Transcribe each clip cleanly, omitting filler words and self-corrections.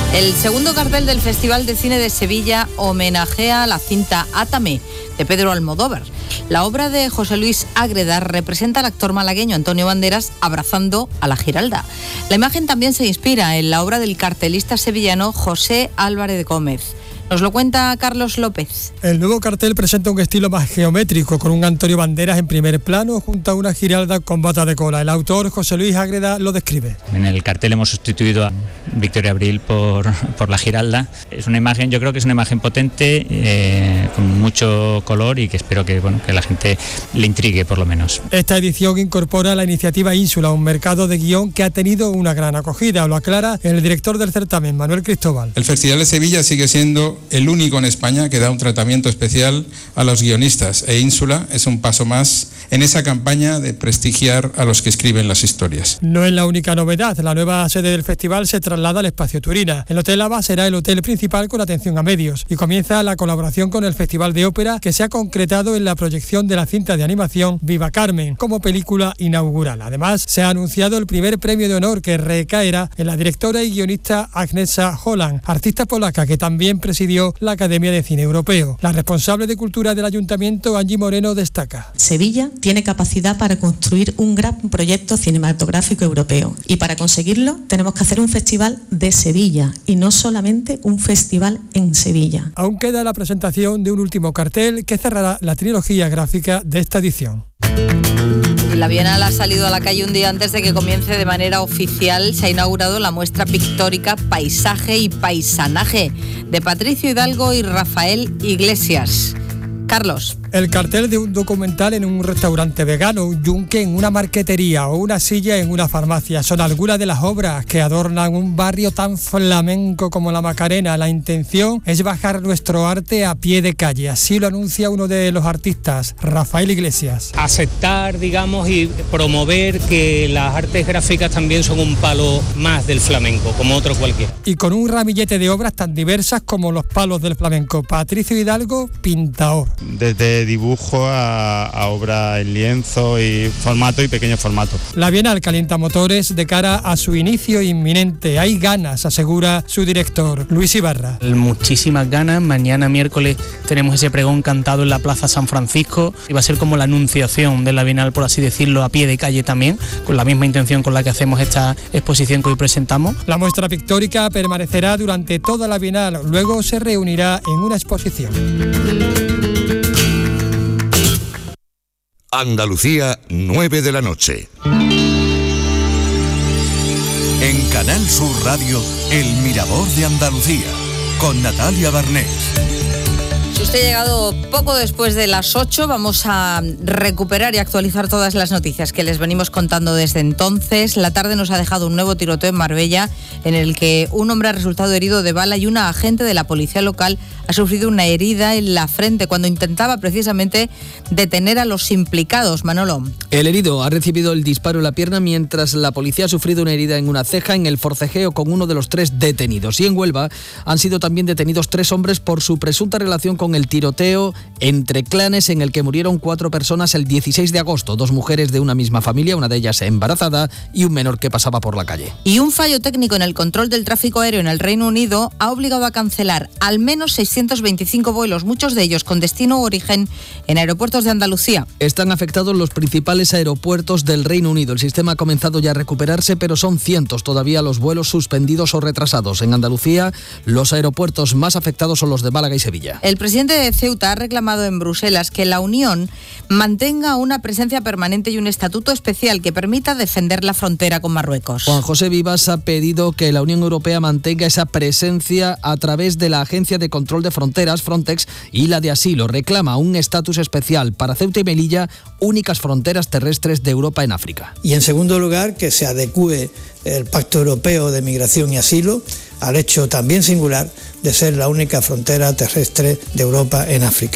El segundo cartel del Festival de Cine de Sevilla homenajea la cinta Átame, de Pedro Almodóvar. La obra de José Luis Ágreda representa al actor malagueño Antonio Banderas abrazando a la Giralda. La imagen también se inspira en la obra del cartelista sevillano José Álvarez Gómez. Nos lo cuenta Carlos López. El nuevo cartel presenta un estilo más geométrico, con un Antonio Banderas en primer plano junto a una Giralda con bata de cola. El autor, José Luis Ágreda, lo describe. En el cartel hemos sustituido a Victoria Abril por la Giralda. Es una imagen, yo creo que es una imagen potente, con mucho color y que espero que la gente le intrigue por lo menos. Esta edición incorpora la iniciativa Ínsula, un mercado de guión que ha tenido una gran acogida. Lo aclara el director del certamen, Manuel Cristóbal. El Festival de Sevilla sigue siendo el único en España que da un tratamiento especial a los guionistas, e Ínsula es un paso más en esa campaña de prestigiar a los que escriben las historias. No es la única novedad. La nueva sede del festival se traslada al Espacio Turina. El Hotel Ava será el hotel principal con atención a medios y comienza la colaboración con el Festival de Ópera, que se ha concretado en la proyección de la cinta de animación Viva Carmen como película inaugural. Además, se ha anunciado el primer premio de honor, que recaerá en la directora y guionista Agnieszka Holland, artista polaca que también presidió la Academia de Cine Europeo. La responsable de Cultura del Ayuntamiento, Angie Moreno, destaca: Sevilla tiene capacidad para construir un gran proyecto cinematográfico europeo, y para conseguirlo tenemos que hacer un festival de Sevilla y no solamente un festival en Sevilla. Aún queda la presentación de un último cartel que cerrará la trilogía gráfica de esta edición. La Bienal ha salido a la calle un día antes de que comience de manera oficial. Se ha inaugurado la muestra pictórica Paisaje y Paisanaje de Patricio Hidalgo y Rafael Iglesias. Carlos. El cartel de un documental en un restaurante vegano, un yunque en una marquetería o una silla en una farmacia son algunas de las obras que adornan un barrio tan flamenco como la Macarena. La intención es bajar nuestro arte a pie de calle, así lo anuncia uno de los artistas, Rafael Iglesias. Aceptar, digamos, y promover que las artes gráficas también son un palo más del flamenco, como otro cualquiera. Y con un ramillete de obras tan diversas como los palos del flamenco, Patricio Hidalgo, pintaor. Desde dibujo a obra en lienzo y formato y pequeño formato. La Bienal calienta motores de cara a su inicio inminente. Hay ganas, asegura su director, Luis Ibarra. Muchísimas ganas. Mañana miércoles tenemos ese pregón cantado en la Plaza San Francisco y va a ser como la anunciación de la Bienal, por así decirlo, a pie de calle también, con la misma intención con la que hacemos esta exposición que hoy presentamos. La muestra pictórica permanecerá durante toda la Bienal, luego se reunirá en una exposición. Andalucía, 9 de la noche. En Canal Sur Radio, El Mirador de Andalucía, con Natalia Barnés. Si usted ha llegado poco después de las 8, vamos a recuperar y actualizar todas las noticias que les venimos contando desde entonces. La tarde nos ha dejado un nuevo tiroteo en Marbella, en el que un hombre ha resultado herido de bala y una agente de la policía local ha sufrido una herida en la frente cuando intentaba precisamente detener a los implicados. Manolo. El herido ha recibido el disparo en la pierna, mientras la policía ha sufrido una herida en una ceja en el forcejeo con uno de los 3 detenidos. Y en Huelva han sido también detenidos 3 hombres por su presunta relación con el tiroteo entre clanes en el que murieron 4 personas el 16 de agosto, 2 mujeres de una misma familia, una de ellas embarazada, y un menor que pasaba por la calle. Y un fallo técnico en el control del tráfico aéreo en el Reino Unido ha obligado a cancelar al menos 625 vuelos, muchos de ellos con destino u origen en aeropuertos de Andalucía. Están afectados los principales aeropuertos del Reino Unido. El sistema ha comenzado ya a recuperarse, pero son cientos todavía los vuelos suspendidos o retrasados. En Andalucía, los aeropuertos más afectados son los de Málaga y Sevilla. El presidente de Ceuta ha reclamado en Bruselas que la Unión mantenga una presencia permanente y un estatuto especial que permita defender la frontera con Marruecos. Juan José Vivas ha pedido que la Unión Europea mantenga esa presencia a través de la Agencia de Control de Fronteras, Frontex, y la de Asilo. Reclama un estatus especial para Ceuta y Melilla, únicas fronteras terrestres de Europa en África. Y en segundo lugar, que se adecúe el Pacto Europeo de Migración y Asilo al hecho también singular de ser la única frontera terrestre de Europa en África.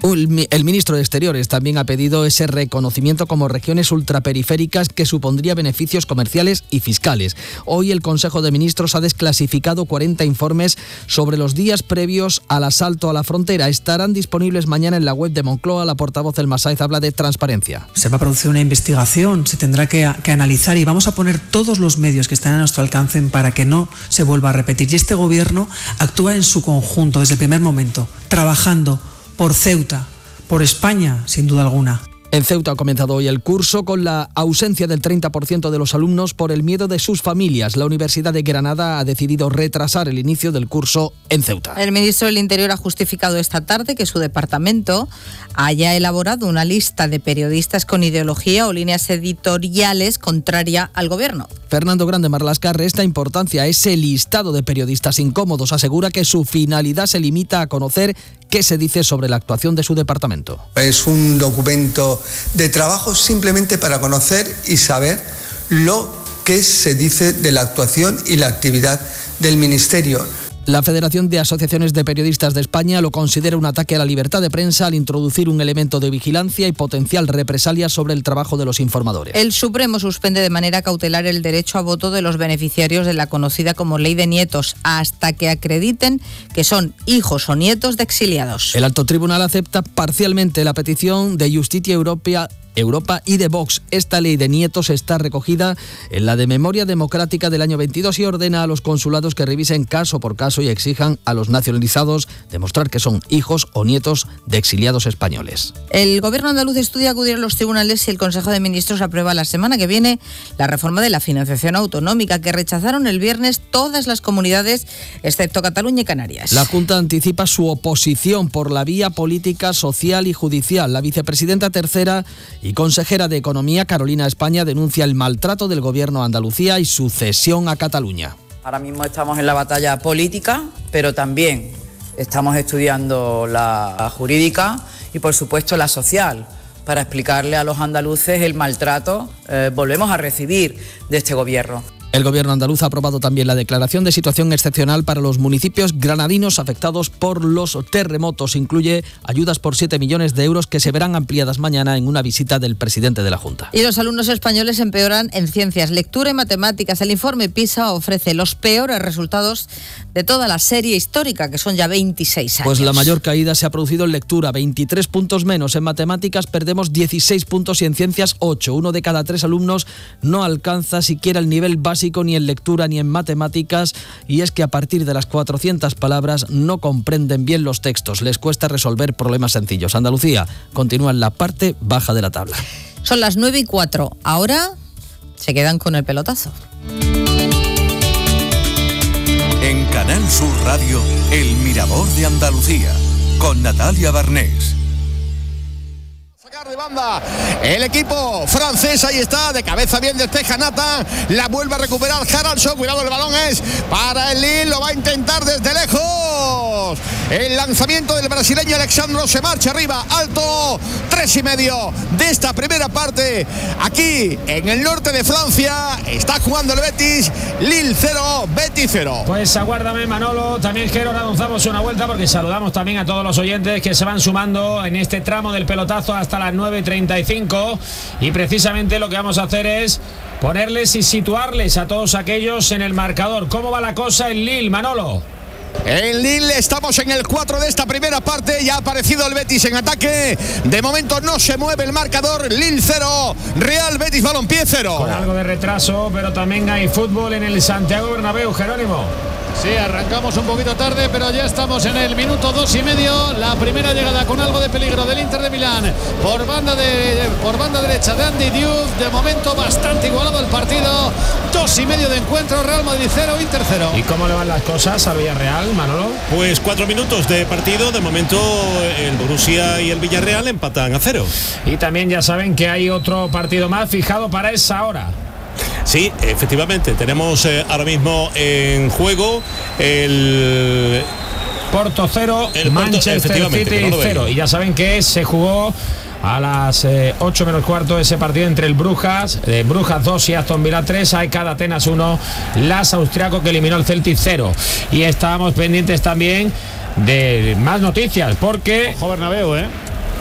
El ministro de Exteriores también ha pedido ese reconocimiento como regiones ultraperiféricas que supondría beneficios comerciales y fiscales. Hoy el Consejo de Ministros ha desclasificado 40 informes sobre los días previos al asalto a la frontera. Estarán disponibles mañana en la web de Moncloa. La portavoz del Masáez habla de transparencia. Se va a producir una investigación, se tendrá que analizar y vamos a poner todos los medios que están a nuestro alcance para que no se vuelva a repetir. Y este gobierno actúa en su conjunto desde el primer momento, trabajando por Ceuta, por España, sin duda alguna. En Ceuta ha comenzado hoy el curso con la ausencia del 30% de los alumnos por el miedo de sus familias. La Universidad de Granada ha decidido retrasar el inicio del curso en Ceuta. El ministro del Interior ha justificado esta tarde que su departamento haya elaborado una lista de periodistas con ideología o líneas editoriales contraria al gobierno. Fernando Grande Marlaska resta importancia a ese listado de periodistas incómodos. Asegura que su finalidad se limita a conocer qué se dice sobre la actuación de su departamento. Es un documento de trabajo simplemente para conocer y saber lo que se dice de la actuación y la actividad del Ministerio. La Federación de Asociaciones de Periodistas de España lo considera un ataque a la libertad de prensa al introducir un elemento de vigilancia y potencial represalia sobre el trabajo de los informadores. El Supremo suspende de manera cautelar el derecho a voto de los beneficiarios de la conocida como Ley de Nietos hasta que acrediten que son hijos o nietos de exiliados. El Alto Tribunal acepta parcialmente la petición de Justicia Europa y de Vox. Esta ley de nietos está recogida en la de Memoria Democrática del año 22 y ordena a los consulados que revisen caso por caso y exijan a los nacionalizados demostrar que son hijos o nietos de exiliados españoles. El gobierno andaluz estudia acudir a los tribunales y el Consejo de Ministros aprueba la semana que viene la reforma de la financiación autonómica que rechazaron el viernes todas las comunidades excepto Cataluña y Canarias. La Junta anticipa su oposición por la vía política, social y judicial. La vicepresidenta tercera y consejera de Economía, Carolina España, denuncia el maltrato del gobierno de Andalucía y su cesión a Cataluña. Ahora mismo estamos en la batalla política, pero también estamos estudiando la jurídica y, por supuesto, la social, para explicarle a los andaluces el maltrato volvemos a recibir de este gobierno. El gobierno andaluz ha aprobado también la declaración de situación excepcional para los municipios granadinos afectados por los terremotos. Incluye ayudas por 7 millones de euros que se verán ampliadas mañana en una visita del presidente de la Junta. Y los alumnos españoles empeoran en ciencias, lectura y matemáticas. El informe PISA ofrece los peores resultados de toda la serie histórica, que son ya 26 años. Pues la mayor caída se ha producido en lectura, 23 puntos menos. En matemáticas perdemos 16 puntos y en ciencias 8. 1 de cada 3 alumnos no alcanza siquiera el nivel básico ni en lectura ni en matemáticas, y es que a partir de las 400 palabras no comprenden bien los textos, les cuesta resolver problemas sencillos. Andalucía continúa en la parte baja de la tabla. Son las 9:04, ahora se quedan con el pelotazo. En Canal Sur Radio, El Mirador de Andalucía, con Natalia Barnés. De banda, el equipo francés, ahí está, de cabeza bien despeja Nathan, la vuelve a recuperar Haraldsson, cuidado, el balón es para el Lille, lo va a intentar desde lejos, el lanzamiento del brasileño Alexandro, se marcha arriba, alto, 3,5 de esta primera parte, aquí en el norte de Francia, está jugando el Betis, Lille 0, Betis 0. Pues aguárdame, Manolo, también quiero damos una vuelta porque saludamos también a todos los oyentes que se van sumando en este tramo del pelotazo hasta las 9:35, y precisamente lo que vamos a hacer es ponerles y situarles a todos aquellos en el marcador. ¿Cómo va la cosa en Lille, Manolo? En Lille estamos en el 4 de esta primera parte, ya ha aparecido el Betis en ataque, de momento no se mueve el marcador, Lille 0, Real Betis Balompié 0. Con algo de retraso, pero también hay fútbol en el Santiago Bernabéu, Jerónimo. Sí, arrancamos un poquito tarde, pero ya estamos en el minuto 2,5. La primera llegada con algo de peligro del Inter de Milán por banda derecha de Andy Diouf. De momento bastante igualado el partido. 2,5 de encuentro, Real Madrid 0, Inter 0. ¿Y cómo le van las cosas al Villarreal, Manolo? Pues 4 minutos de partido. De momento el Borussia y el Villarreal empatan a 0. Y también ya saben que hay otro partido más fijado para esa hora. Sí, efectivamente, tenemos ahora mismo en juego el Porto 0, Manchester City 0. Y ya saben que se jugó a las 8 menos cuarto ese partido entre el Brujas 2 y Aston Villa 3, AEK Atenas 1, Las austriaco que eliminó el Celtic 0. Y estábamos pendientes también de más noticias porque... Ojo Bernabéu,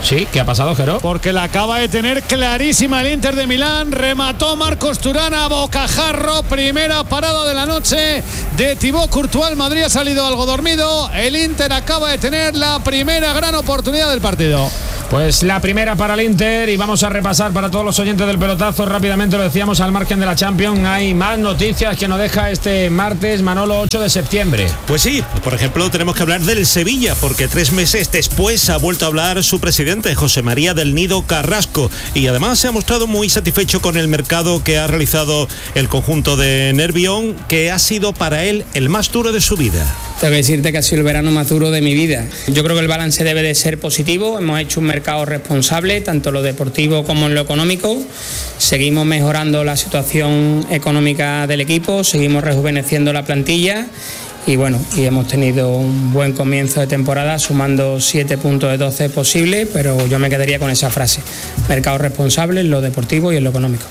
Sí, ¿qué ha pasado, Jero? Porque la acaba de tener clarísima el Inter de Milán. Remató Marcos Thuram a bocajarro. Primera parada de la noche de Thibaut Courtois. El Madrid ha salido algo dormido. El Inter acaba de tener la primera gran oportunidad del partido. Pues la primera para el Inter, y vamos a repasar para todos los oyentes del pelotazo rápidamente, lo decíamos, al margen de la Champions. Hay más noticias que nos deja este martes, Manolo, 8 de septiembre. Pues sí, por ejemplo, tenemos que hablar del Sevilla, porque 3 meses después ha vuelto a hablar su presidente, José María del Nido Carrasco, y además se ha mostrado muy satisfecho con el mercado que ha realizado el conjunto de Nervión, que ha sido para él el más duro de su vida. Tengo que decirte que ha sido el verano más duro de mi vida. Yo creo que el balance debe de ser positivo. Hemos hecho un mercado responsable, tanto en lo deportivo como en lo económico. Seguimos mejorando la situación económica del equipo, seguimos rejuveneciendo la plantilla y bueno, y hemos tenido un buen comienzo de temporada, sumando 7 puntos de 12 posibles, pero yo me quedaría con esa frase: mercado responsable en lo deportivo y en lo económico.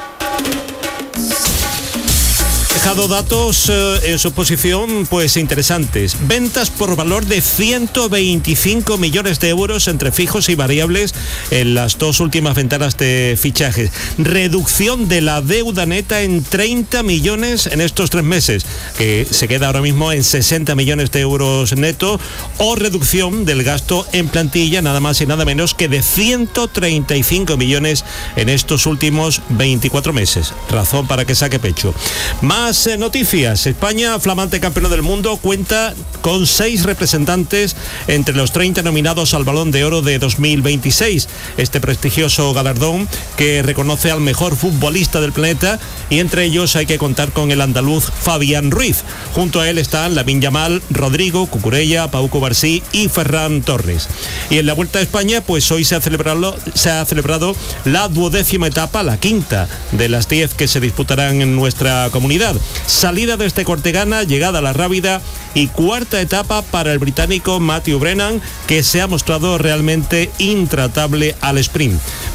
Dejado datos en su posición pues interesantes. Ventas por valor de 125 millones de euros entre fijos y variables en las 2 últimas ventanas de fichajes. Reducción de la deuda neta en 30 millones en estos 3 meses, que se queda ahora mismo en 60 millones de euros neto, o reducción del gasto en plantilla nada más y nada menos que de 135 millones en estos últimos 24 meses. Razón para que saque pecho. Más noticias. España, flamante campeón del mundo, cuenta con 6 representantes entre los 30 nominados al Balón de Oro de 2026. Este prestigioso galardón que reconoce al mejor futbolista del planeta, y entre ellos hay que contar con el andaluz Fabián Ruiz. Junto a él están Lamine Yamal, Rodrigo, Cucurella, Pau Cubarsí y Ferran Torres. Y en la Vuelta a España, pues hoy se ha celebrado la 12ª etapa, la 5ª de las 10 que se disputarán en nuestra comunidad. Salida desde Cortegana, llegada a La Rábida y 4ª etapa para el británico Matthew Brennan, que se ha mostrado realmente intratable al sprint.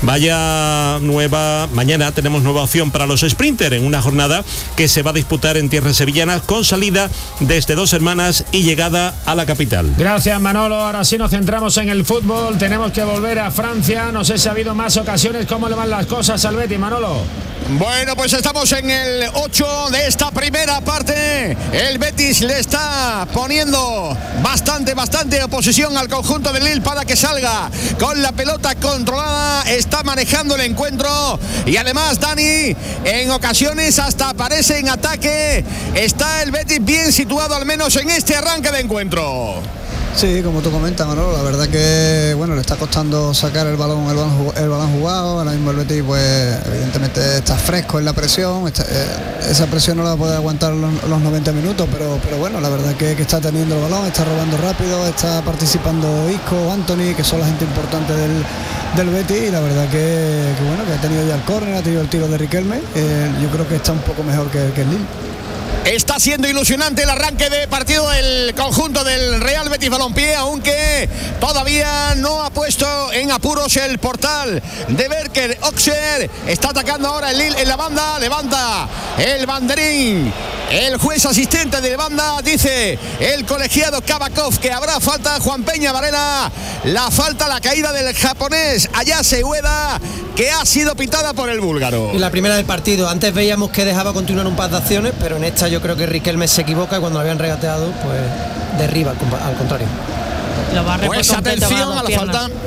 Mañana tenemos nueva opción para los sprinters en una jornada que se va a disputar en tierras sevillanas, con salida desde Dos Hermanas y llegada a la capital. Gracias, Manolo. Ahora sí nos centramos en el fútbol. Tenemos que volver a Francia. No sé si ha habido más ocasiones. ¿Cómo le van las cosas al Betis, Manolo? Bueno, pues estamos en el 8 de esta primera parte. El Betis le está poniendo bastante oposición al conjunto del Lille para que salga con la pelota controlada. Está manejando el encuentro y además, Dani, en ocasiones hasta aparece en ataque. Está el Betis bien situado, al menos en este arranque de encuentro. Sí, como tú comentas, Manolo, la verdad que le está costando sacar el balón jugado. Ahora mismo el Betis, pues evidentemente está fresco en la presión, esa presión no la puede aguantar los 90 minutos, pero bueno, la verdad que está teniendo el balón, está robando rápido, está participando Isco, Anthony, que son la gente importante del Betis, y la verdad que ha tenido ya el córner, ha tenido el tiro de Riquelme. Yo creo que está un poco mejor que el Lille. Está siendo ilusionante el arranque de partido del conjunto del Real Betis Balompié, aunque todavía no ha puesto en apuros el portal de Berker. Oxer está atacando ahora el Lille en la banda, levanta el banderín. El juez asistente de banda dice el colegiado Kabakov que habrá falta. Juan Peña Varela, la falta, la caída del japonés Ayase Ueda, que ha sido pitada por el búlgaro. Y la primera del partido, antes veíamos que dejaba continuar un par de acciones, pero en esta yo creo que Riquelme se equivoca y cuando lo habían regateado, pues derriba, al contrario. Lo barre pues por completo, atención a la piernas. falta.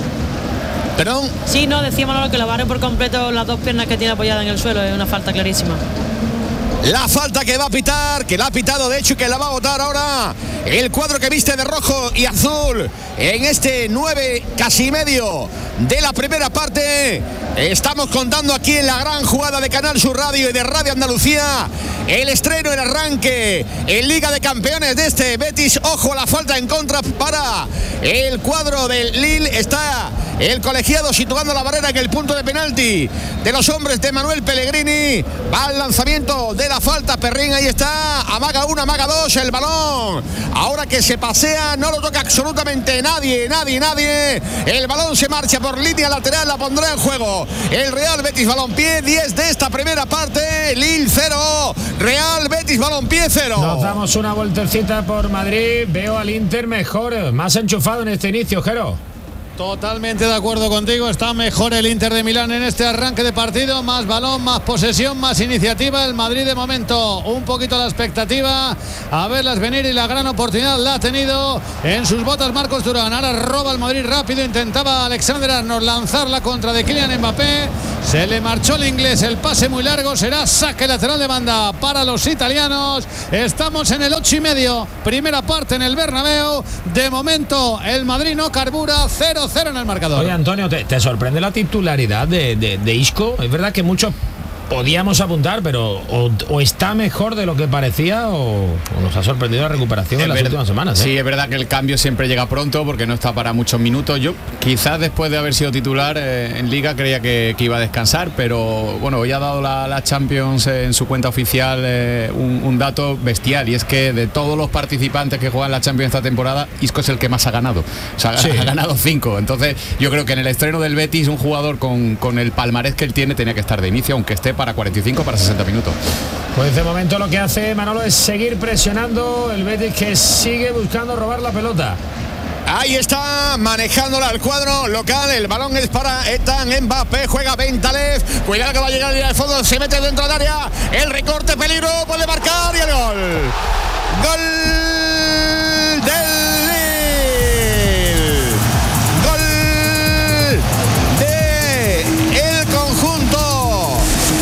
¿Perdón? Sí, no, decíamos que lo barre por completo las 2 piernas que tiene apoyadas en el suelo, es una falta clarísima. La falta que va a pitar, que la ha pitado de hecho y que la va a votar ahora el cuadro que viste de rojo y azul en este 9 casi y medio de la primera parte. Estamos contando aquí en la gran jugada de Canal Sur Radio y de Radio Andalucía el estreno, el arranque en Liga de Campeones de este Betis. Ojo a la falta en contra para el cuadro del Lille. Está el colegiado situando la barrera en el punto de penalti de los hombres de Manuel Pellegrini. Va al lanzamiento de la falta Perrín, ahí está, amaga 1, amaga 2, el balón ahora que se pasea, no lo toca absolutamente nadie. El balón se marcha por línea lateral, la pondrá en juego el Real Betis Balompié. 10 de esta primera parte, Lille 0, Real Betis Balompié 0. Nos damos una vueltecita por Madrid. Veo al Inter mejor, más enchufado en este inicio, Jero. Totalmente de acuerdo contigo, está mejor el Inter de Milán en este arranque de partido, más balón, más posesión, más iniciativa. El Madrid de momento un poquito la expectativa, a verlas venir, y la gran oportunidad la ha tenido en sus botas Marcos Thuram. Ahora roba el Madrid rápido, intentaba Alexander Arnold lanzar la contra de Kylian Mbappé, se le marchó el inglés, el pase muy largo, será saque lateral de banda para los italianos. Estamos en el 8:30, primera parte en el Bernabéu. De momento el Madrid no carbura, 0-0 en el marcador. Oye, Antonio, ¿te sorprende la titularidad de Isco? Es verdad que muchos podíamos apuntar, pero o está mejor de lo que parecía o nos ha sorprendido la recuperación en las últimas semanas. Sí, es verdad que el cambio siempre llega pronto porque no está para muchos minutos. Yo quizás después de haber sido titular en Liga creía que iba a descansar, pero bueno, hoy ha dado la Champions en su cuenta oficial un dato bestial, y es que de todos los participantes que juegan la Champions esta temporada, Isco es el que más ha ganado. O sea, ha ganado 5. Entonces yo creo que en el estreno del Betis un jugador con el palmarés que él tiene tenía que estar de inicio, aunque esté para 45, para 60 minutos. Pues de momento lo que hace Manolo es seguir presionando el Betis, que sigue buscando robar la pelota. Ahí está, manejándola al cuadro local. El balón es para Ethan Mbappé. Juega Bentaleb. Cuidado que va a llegar al fondo. Se mete dentro del área. El recorte, peligro. Puede marcar y el gol. Gol del Lille. Gol del conjunto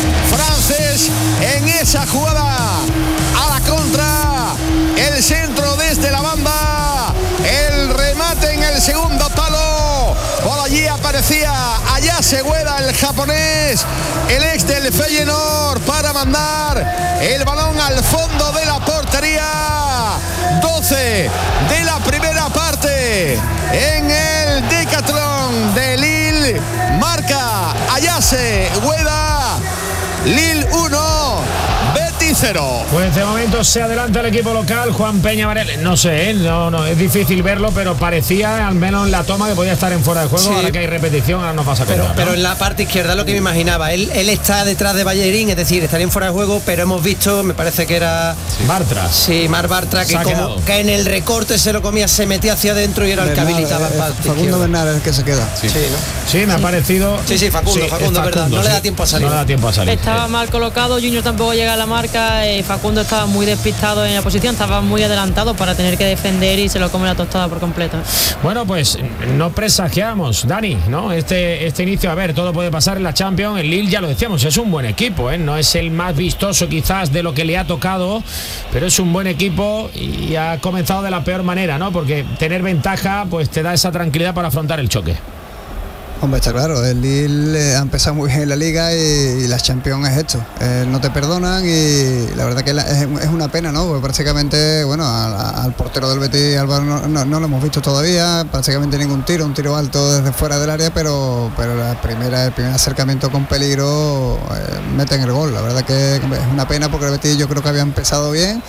francés en esa jugada a la contra. El centro desde la banda. El remate en el segundo palo. Por allí aparecía Ayase Ueda, el japonés, el ex del Feyenoord, para mandar el balón al fondo de la portería. 12 de la primera parte en el Decathlon de Lille. Marca Ayase Ueda. Lille 1, Betis 0. Pues de momento se adelanta el equipo local. Juan Peña Varela, no sé, no, es difícil verlo, pero parecía, al menos en la toma, que podía estar en fuera de juego. Sí. Ahora que hay repetición, ahora nos pasa a pero en la parte izquierda, lo que me imaginaba, él está detrás de Ballerín, es decir, estaría en fuera de juego, pero hemos visto, me parece que era Bartra. Sí, Marc Bartra, que en el recorte se lo comía, se metía hacia adentro y era el que habilitaba en parte. Facundo Bernal es el que se queda. Sí, ¿no? Sí, me ha parecido. Sí, Facundo, verdad. No le da tiempo a salir. No le da tiempo a salir. Estaba mal colocado, Junior tampoco llega a la marca. Facundo estaba muy despistado en la posición, estaba muy adelantado para tener que defender y se lo come la tostada por completo. Bueno, pues no presagiamos, Dani, ¿no? Este inicio, a ver, todo puede pasar en la Champions. El Lille, ya lo decíamos, es un buen equipo, ¿eh? No es el más vistoso quizás de lo que le ha tocado, pero es un buen equipo y ha comenzado de la peor manera, ¿no? Porque tener ventaja pues te da esa tranquilidad para afrontar el choque. Hombre, está claro, el Lille ha empezado muy bien en la Liga y la Champions es esto, no te perdonan, y la verdad que es una pena, ¿no? Porque prácticamente, bueno, al portero del Betis, Álvaro, no lo hemos visto todavía, prácticamente ningún tiro, un tiro alto desde fuera del área, pero el primer acercamiento con peligro meten el gol. La verdad que es una pena porque el Betis yo creo que había empezado bien.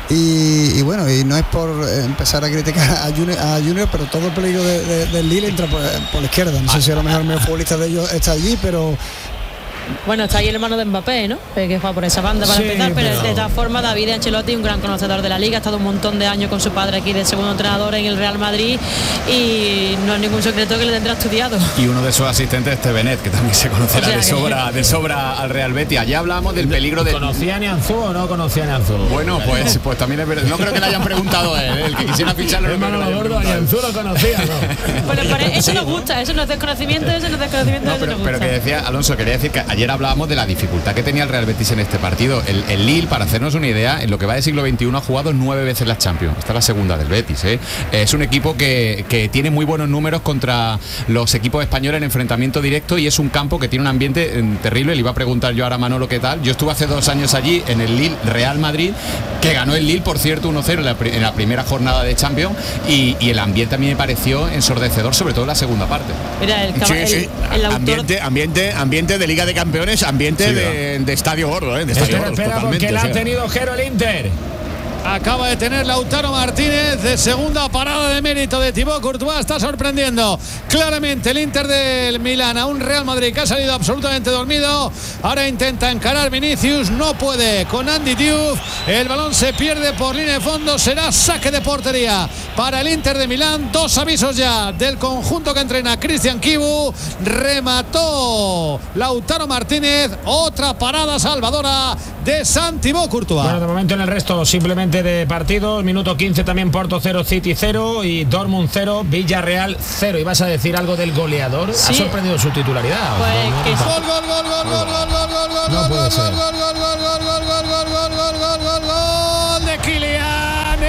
Y bueno, y no es por empezar a criticar a Junior, pero todo el peligro del Lille entra por la izquierda. No sé si a lo mejor el mejor futbolista de ellos está allí, pero Bueno, está ahí el hermano de Mbappé, ¿no? Que juega por esa banda para empezar, pero de todas formas David Ancelotti, un gran conocedor de la Liga, ha estado un montón de años con su padre aquí de segundo entrenador en el Real Madrid y no es ningún secreto que le tendrá estudiado. Y uno de sus asistentes es Tevenet, que también se conocerá de sobra al Real Betis. Allá hablamos del peligro de... ¿Conocía a Nianzú o no conocía a Nianzú? Bueno, pues también es verdad. No creo que le hayan preguntado a él, el que quisiera ficharlo. Hermano Gordo, a Nianzú lo conocía, ¿no? Bueno, eso nos gusta, eso no es desconocimiento, eso nos gusta. Pero que decía, Alonso, quería decir que ayer hablábamos de la dificultad que tenía el Real Betis en este partido. El Lille, para hacernos una idea, en lo que va del siglo XXI ha jugado 9 veces la Champions. Esta es la segunda del Betis, ¿eh? Es un equipo que tiene muy buenos números contra los equipos españoles en enfrentamiento directo y es un campo que tiene un ambiente terrible. Le iba a preguntar yo ahora a Manolo qué tal. Yo estuve hace 2 años allí en el Lille Real Madrid, que ganó el Lille, por cierto, 1-0 en la primera jornada de Champions, y el ambiente a mí me pareció ensordecedor, sobre todo en la segunda parte. Mira, el autor... ambiente de Liga de Campeones, ambiente de estadio gordo, de estadio gordo, espera, porque la ha tenido Jero el Inter. Acaba de tener Lautaro Martínez de segunda parada de mérito de Thibaut Courtois. Está sorprendiendo claramente el Inter del Milán a un Real Madrid que ha salido absolutamente dormido. Ahora intenta encarar Vinicius, no puede con Andy Diouf. El balón se pierde por línea de fondo, será saque de portería para el Inter de Milán. 2 avisos ya del conjunto que entrena Cristian Chivu. Remató Lautaro Martínez. Otra parada salvadora de Thibaut Courtois. Bueno, de momento en el resto simplemente de partidos. Minuto 15 también Porto 0, City 0 y Dortmund 0, Villarreal 0. ¿Y vas a decir algo del goleador? Sí. ¿Ha sorprendido su titularidad? Pues Gol de Kylian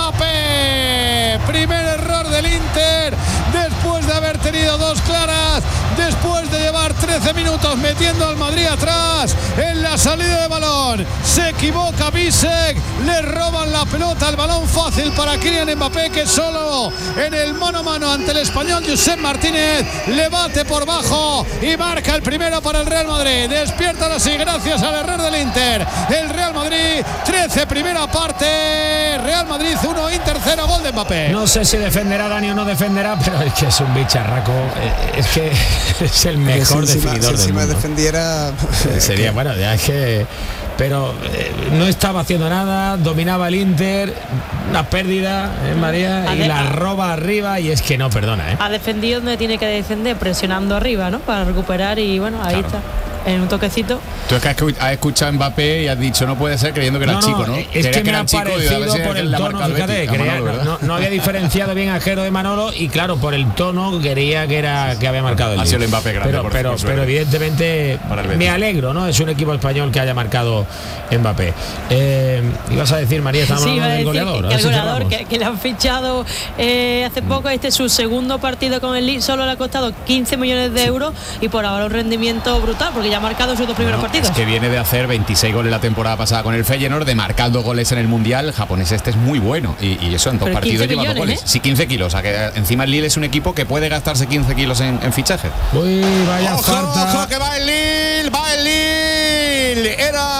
Mbappé. Primer error del Inter después de haber tenido 2 claras, después de llevar 13 minutos metiendo al Madrid atrás en la salida de balón. Se equivoca Bisek, le roban la pelota, el balón fácil para Kylian Mbappé, que solo en el mano a mano ante el español Josep Martínez le bate por bajo y marca el primero para el Real Madrid. Despiertan así gracias al error del Inter el Real Madrid. 13 primera parte, Real Madrid 1, Inter 0, gol de Mbappé. No sé si defenderá Dani o no defenderá, pero es que es un bicharraco. Es que es el mejor definidor del mundo. Defendiera sería bueno, ya es que, pero no estaba haciendo nada, dominaba el Inter, una pérdida María, y la roba arriba, y es que no perdona. Ha defendido donde tiene que defender, presionando arriba, ¿no? Para recuperar, y bueno, ahí está. En un toquecito. Tú es que has escuchado a Mbappé y has dicho no puede ser, creyendo que era chico, ¿no? Es que me ha parecido por el tono, fíjate, no había diferenciado bien a Jero de Manolo, y claro, por el tono quería que había marcado el ha sido el Mbappé grande, pero evidentemente me alegro, ¿no? Es un equipo español que haya marcado Mbappé. Ibas a decir, María, estamos hablando del goleador. El goleador que le han fichado hace poco, este es su segundo partido con el Lille, solo le ha costado 15 millones de euros y por ahora un rendimiento brutal, porque ya ha marcado sus 2 primeros partidos. Es que viene de hacer 26 goles la temporada pasada con el Feyenoord, de marcar 2 goles en el Mundial. El japonés este es muy bueno y eso en 2 partidos lleva 2 goles. Sí, 15 kilos. O sea que encima el Lille es un equipo que puede gastarse 15 kilos en fichajes. Uy, vaya ojo, falta. Ojo, que va el Lille.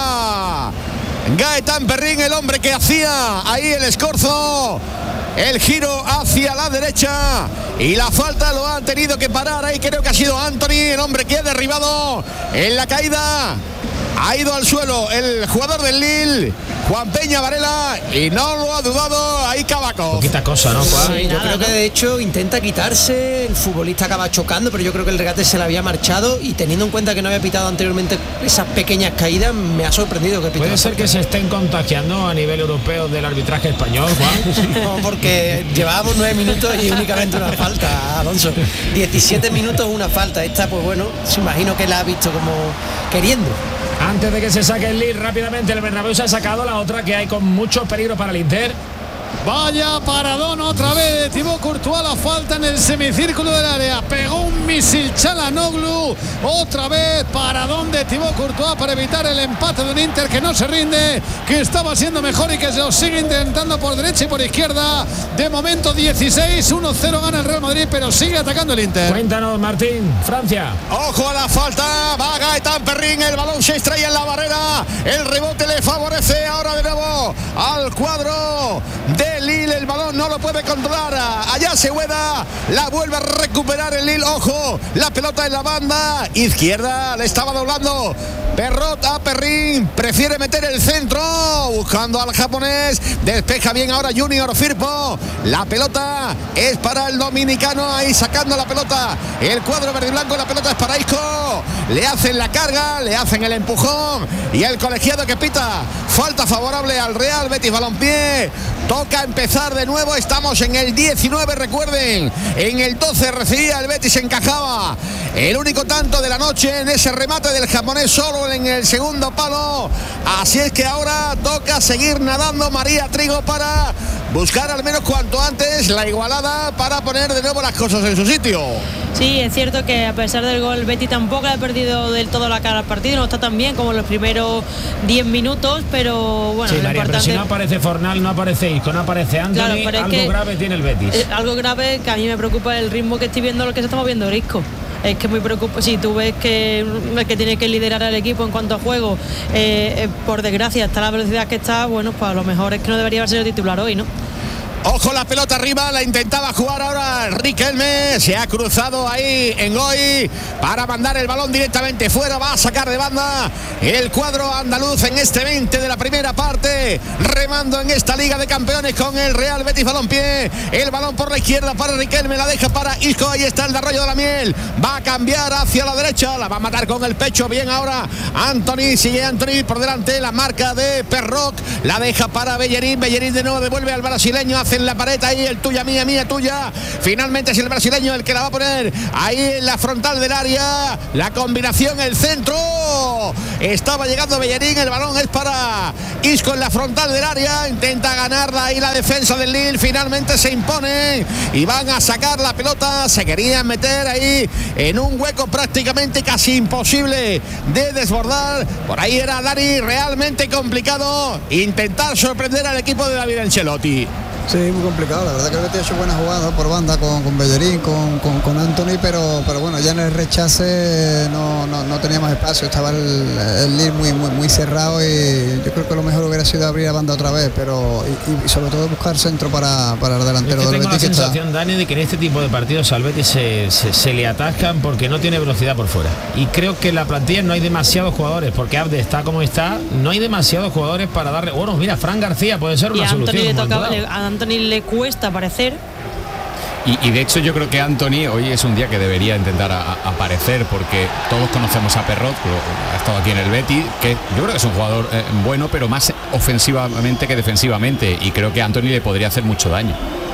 Era Gaëtan Perrin el hombre que hacía ahí el escorzo. El giro hacia la derecha y la falta lo han tenido que parar. Ahí creo que ha sido Anthony, el hombre que ha derribado en la caída. Ha ido al suelo el jugador del Lille, Juan Peña Varela, y no lo ha dudado. Ahí Cavaco. Poquita cosa, ¿no, Juan? Sí, yo creo que de hecho intenta quitarse. El futbolista acaba chocando, pero yo creo que el regate se le había marchado, y teniendo en cuenta que no había pitado anteriormente esas pequeñas caídas, me ha sorprendido que pitara. ¿Puede ser que se estén contagiando a nivel europeo del arbitraje español, Juan? No, porque llevábamos 9 minutos y únicamente una falta, Alonso. 17 minutos una falta. Esta, pues bueno, se imagino que la ha visto como queriendo. Antes de que se saque el Lille, rápidamente el Bernabéu se ha sacado la otra que hay con mucho peligro para el Inter. Vaya paradón otra vez de Thibaut Courtois, la falta en el semicírculo del área, pegó un misil Çalhanoğlu, otra vez paradón de Thibaut Courtois para evitar el empate de un Inter que no se rinde, que estaba siendo mejor y que se lo sigue intentando por derecha y por izquierda. De momento 16, 1-0 gana el Real Madrid, pero sigue atacando el Inter. Cuéntanos, Martín, Francia. Ojo a la falta, va Gaëtan Perrin, el balón se extrae en la barrera, el rebote le favorece ahora de nuevo al cuadro de Lille, el balón no lo puede controlar. Allá se Hueda, la vuelve a recuperar el Lille. Ojo, la pelota en la banda izquierda, le estaba doblando Perrot a Perrin, prefiere meter el centro, buscando al japonés, despeja bien ahora Junior Firpo, la pelota es para el dominicano, ahí sacando la pelota el cuadro verde y blanco, la pelota es para Isco, le hacen la carga, le hacen el empujón y el colegiado que pita falta favorable al Real Betis Balompié. Toca empezar de nuevo, estamos en el 19, recuerden, en el 12 recibía el Betis, encajaba el único tanto de la noche en ese remate del japonés solo en el segundo palo, así es que ahora toca seguir nadando María Trigo para buscar al menos cuanto antes la igualada para poner de nuevo las cosas en su sitio. Sí, es cierto que a pesar del gol, Betis tampoco le ha perdido del todo la cara al partido, no está tan bien como en los primeros 10 minutos, pero bueno, sí, lo María, importante... pero si no aparece Fornal, no aparece Isco, no aparece Anthony, claro, pero algo grave tiene el Betis. Algo grave que a mí me preocupa el ritmo que estoy viendo, lo que se está moviendo Isco. Es que muy preocupa, si tú ves que el que tiene que liderar al equipo en cuanto a juego, por desgracia está a la velocidad que está, bueno, pues a lo mejor es que no debería haber sido titular hoy, ¿no? Ojo, la pelota arriba, la intentaba jugar ahora Riquelme, se ha cruzado ahí en Goy para mandar el balón directamente fuera, va a sacar de banda el cuadro andaluz en este 20 de la primera parte, remando en esta Liga de Campeones con el Real Betis Balompié, el balón por la izquierda para Riquelme, la deja para Isco, ahí está el de Arroyo de la Miel, va a cambiar hacia la derecha, la va a matar con el pecho, bien ahora Antony, sigue Antony por delante, la marca de Perroc, la deja para Bellerín de nuevo devuelve al brasileño, en la pared ahí el tuya, mía, tuya. Finalmente es el brasileño el que la va a poner ahí en la frontal del área. La combinación, el centro. Estaba llegando Bellerín, el balón es para Isco en la frontal del área. Intenta ganarla ahí la defensa del Lille. Finalmente se impone y van a sacar la pelota. Se querían meter ahí en un hueco prácticamente casi imposible de desbordar. Por ahí era Dani, realmente complicado intentar sorprender al equipo de David Ancelotti. Sí, muy complicado, la verdad que el Betis ha hecho buenas jugadas por banda con Bellerín, con Antony, pero bueno, ya en el rechace no tenía más espacio, estaba el Lille muy cerrado y yo creo que lo mejor hubiera sido abrir la banda otra vez, pero y sobre todo buscar centro para el delantero del Betis. Tengo la sensación, Dani, de que en este tipo de partidos al Betis se le atascan porque no tiene velocidad por fuera, y creo que en la plantilla no hay demasiados jugadores, porque Abde está como está, no hay demasiados jugadores para darle, bueno, mira, Fran García puede ser una solución. A Antony le cuesta aparecer. Y de hecho yo creo que Antony hoy es un día que debería intentar aparecer, porque todos conocemos a Perrot, ha estado aquí en el Betis, que yo creo que es un jugador bueno, pero más ofensivamente que defensivamente, y creo que Antony le podría hacer mucho daño.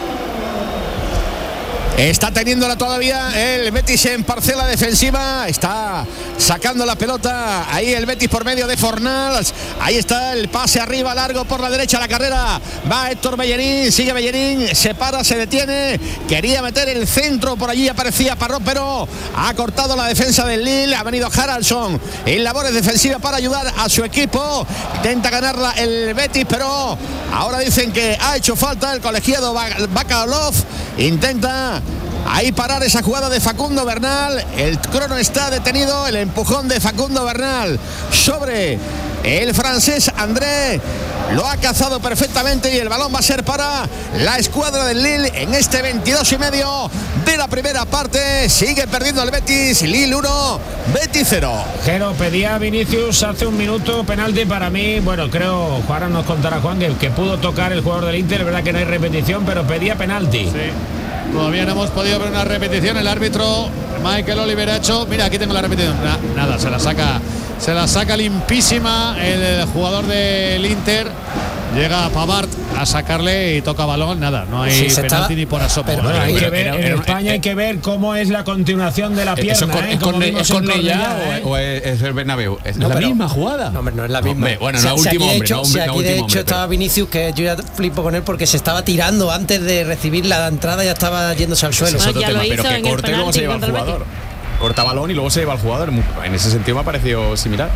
Está teniéndola todavía el Betis en parcela defensiva. Está sacando la pelota ahí el Betis por medio de Fornals. Ahí está el pase arriba largo por la derecha. La carrera va Héctor Bellerín. Sigue Bellerín. Se para, se detiene. Quería meter el centro. Por allí aparecía Parrot, pero ha cortado la defensa del Lille. Ha venido Haraldsson en labores defensivas para ayudar a su equipo. Intenta ganarla el Betis, pero ahora dicen que ha hecho falta el colegiado Bakalov. Intenta ahí parar esa jugada de Facundo Bernal. El crono está detenido. El empujón de Facundo Bernal sobre el francés André. Lo ha cazado perfectamente y el balón va a ser para la escuadra del Lille en este 22:30 de la primera parte. Sigue perdiendo el Betis. Lille 1, Betis 0. Jero, pedía a Vinicius hace un minuto penalti para mí. Bueno, creo, ahora nos contará Juan que pudo tocar el jugador del Inter. Es verdad que no hay repetición, pero pedía penalti. Sí. Todavía no hemos podido ver una repetición. El árbitro Michael Oliver ha hecho. Mira, aquí tengo la repetición. Nada, se la saca limpísima el jugador del Inter. Llega Pavard a sacarle y toca balón. Nada, no hay penalti ni por asomo. Pero hay que ver, en España hay que ver cómo es la continuación de la pierna. ¿Es Cornellà o es el Bernabéu? ¿Es la misma jugada? No, no es la misma. Bueno, no, último hombre. Aquí de hecho estaba Vinicius, que yo ya flipo con él porque se estaba tirando antes de recibir la entrada, ya estaba yéndose al suelo. Es otro tema, pero que corte y luego se lleva al jugador. Corta balón y luego se lleva al jugador. En ese sentido me ha parecido similar.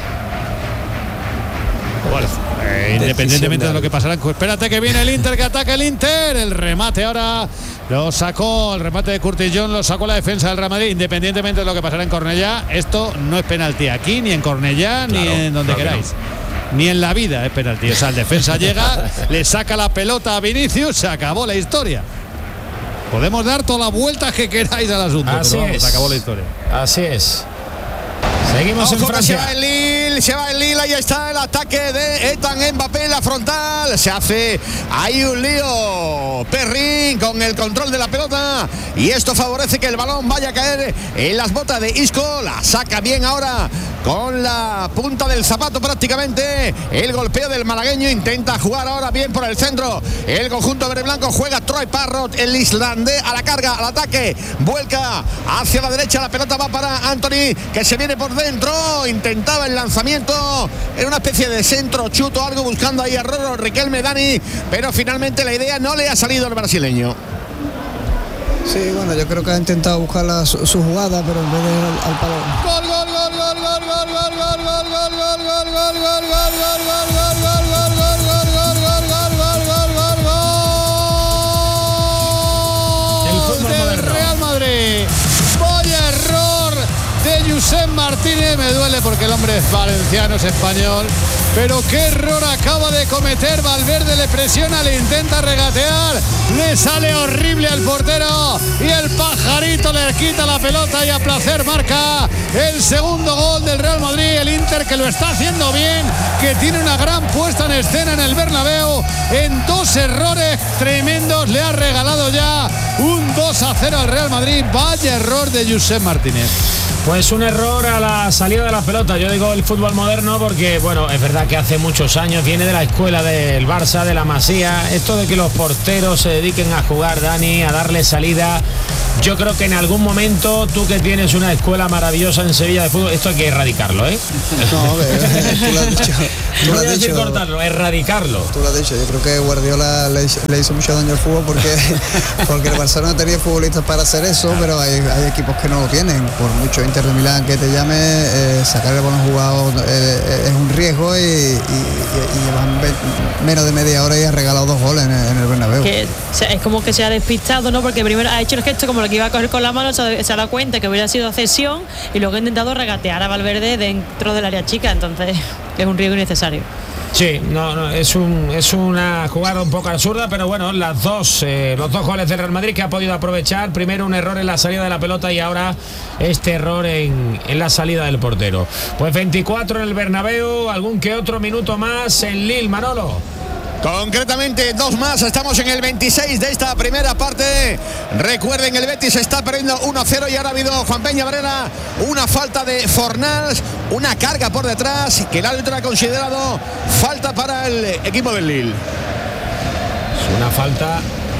Bueno, independientemente de lo que pasará, espérate que viene el Inter, que ataca el Inter. El remate ahora lo sacó, el remate de Curtis Jones lo sacó la defensa del Real Madrid. Independientemente de lo que pasará en Cornellà, esto no es penalti aquí, ni en Cornellà, ni en donde queráis. Ni en la vida es penalti. O sea, el defensa llega, le saca la pelota a Vinicius, se acabó la historia. Podemos dar todas las vueltas que queráis al asunto. Así pero vamos, es. se acabó la historia. Así es. Seguimos en Francia. Se va el Lille, ahí está el ataque de Ethan Mbappé en la frontal. Se hace ahí un lío Perrin con el control de la pelota y esto favorece que el balón vaya a caer en las botas de Isco. La saca bien ahora con la punta del zapato prácticamente. El golpeo del malagueño, intenta jugar ahora bien por el centro. El conjunto verde blanco juega Troy Parrott, el islandés, a la carga, al ataque. Vuelca hacia la derecha, la pelota va para Antony, que se viene por dentro. Intentaba el lanzamiento, era una especie de centro chuto, algo buscando ahí a Roro Riquelme, Dani, pero finalmente la idea no le ha salido al brasileño. Sí, bueno, yo creo que ha intentado buscar su jugada, pero en vez de ir al palo. Gol, gol, gol, gol, gol, gol, gol, gol, gol, gol, gol, gol, gol, gol, Josep Martínez. Me duele porque el hombre es valenciano, es español, pero qué error acaba de cometer Valverde. Le presiona, le intenta regatear, le sale horrible al portero y el pajarito le quita la pelota y a placer marca el segundo gol del Real Madrid. El Inter, que lo está haciendo bien, que tiene una gran puesta en escena en el Bernabéu, en 2 errores tremendos le ha regalado ya un 2-0 al Real Madrid. Vaya error de Josep Martínez. Pues un error a la salida de la pelota. Yo digo el fútbol moderno porque, bueno, es verdad que hace muchos años viene de la escuela del Barça, de la Masía. Esto de que los porteros se dediquen a jugar, Dani, a darle salida. Yo creo que en algún momento, tú que tienes una escuela maravillosa en Sevilla de fútbol, esto hay que erradicarlo, ¿eh? No, tú lo has dicho. Tú lo has dicho, cortarlo, erradicarlo. Tú lo has dicho. Yo creo que Guardiola le hizo mucho daño al fútbol porque el Barcelona tenía futbolistas para hacer eso, pero hay equipos que no lo tienen. Por mucho Inter de Milán que te llame, sacar el balón jugado es un riesgo y llevan menos de media hora y ha regalado 2 goles en el Bernabéu. Que es como que se ha despistado, ¿no? Porque primero ha hecho el gesto como lo que iba a coger con la mano, se ha dado cuenta que hubiera sido cesión y luego ha intentado regatear a Valverde dentro del área chica, entonces es un riesgo innecesario. Sí, no, es una jugada un poco absurda, pero bueno, los dos goles del Real Madrid que ha podido aprovechar. Primero un error en la salida de la pelota y ahora este error en la salida del portero. Pues 24 en el Bernabéu, algún que otro minuto más en Lille, Manolo. Concretamente 2 más, estamos en el 26 de esta primera parte. Recuerden, el Betis está perdiendo 1-0 y ahora ha habido, Juan Peña Varela, una falta de Fornals, una carga por detrás que el árbitro ha considerado falta para el equipo del Lille. Es una falta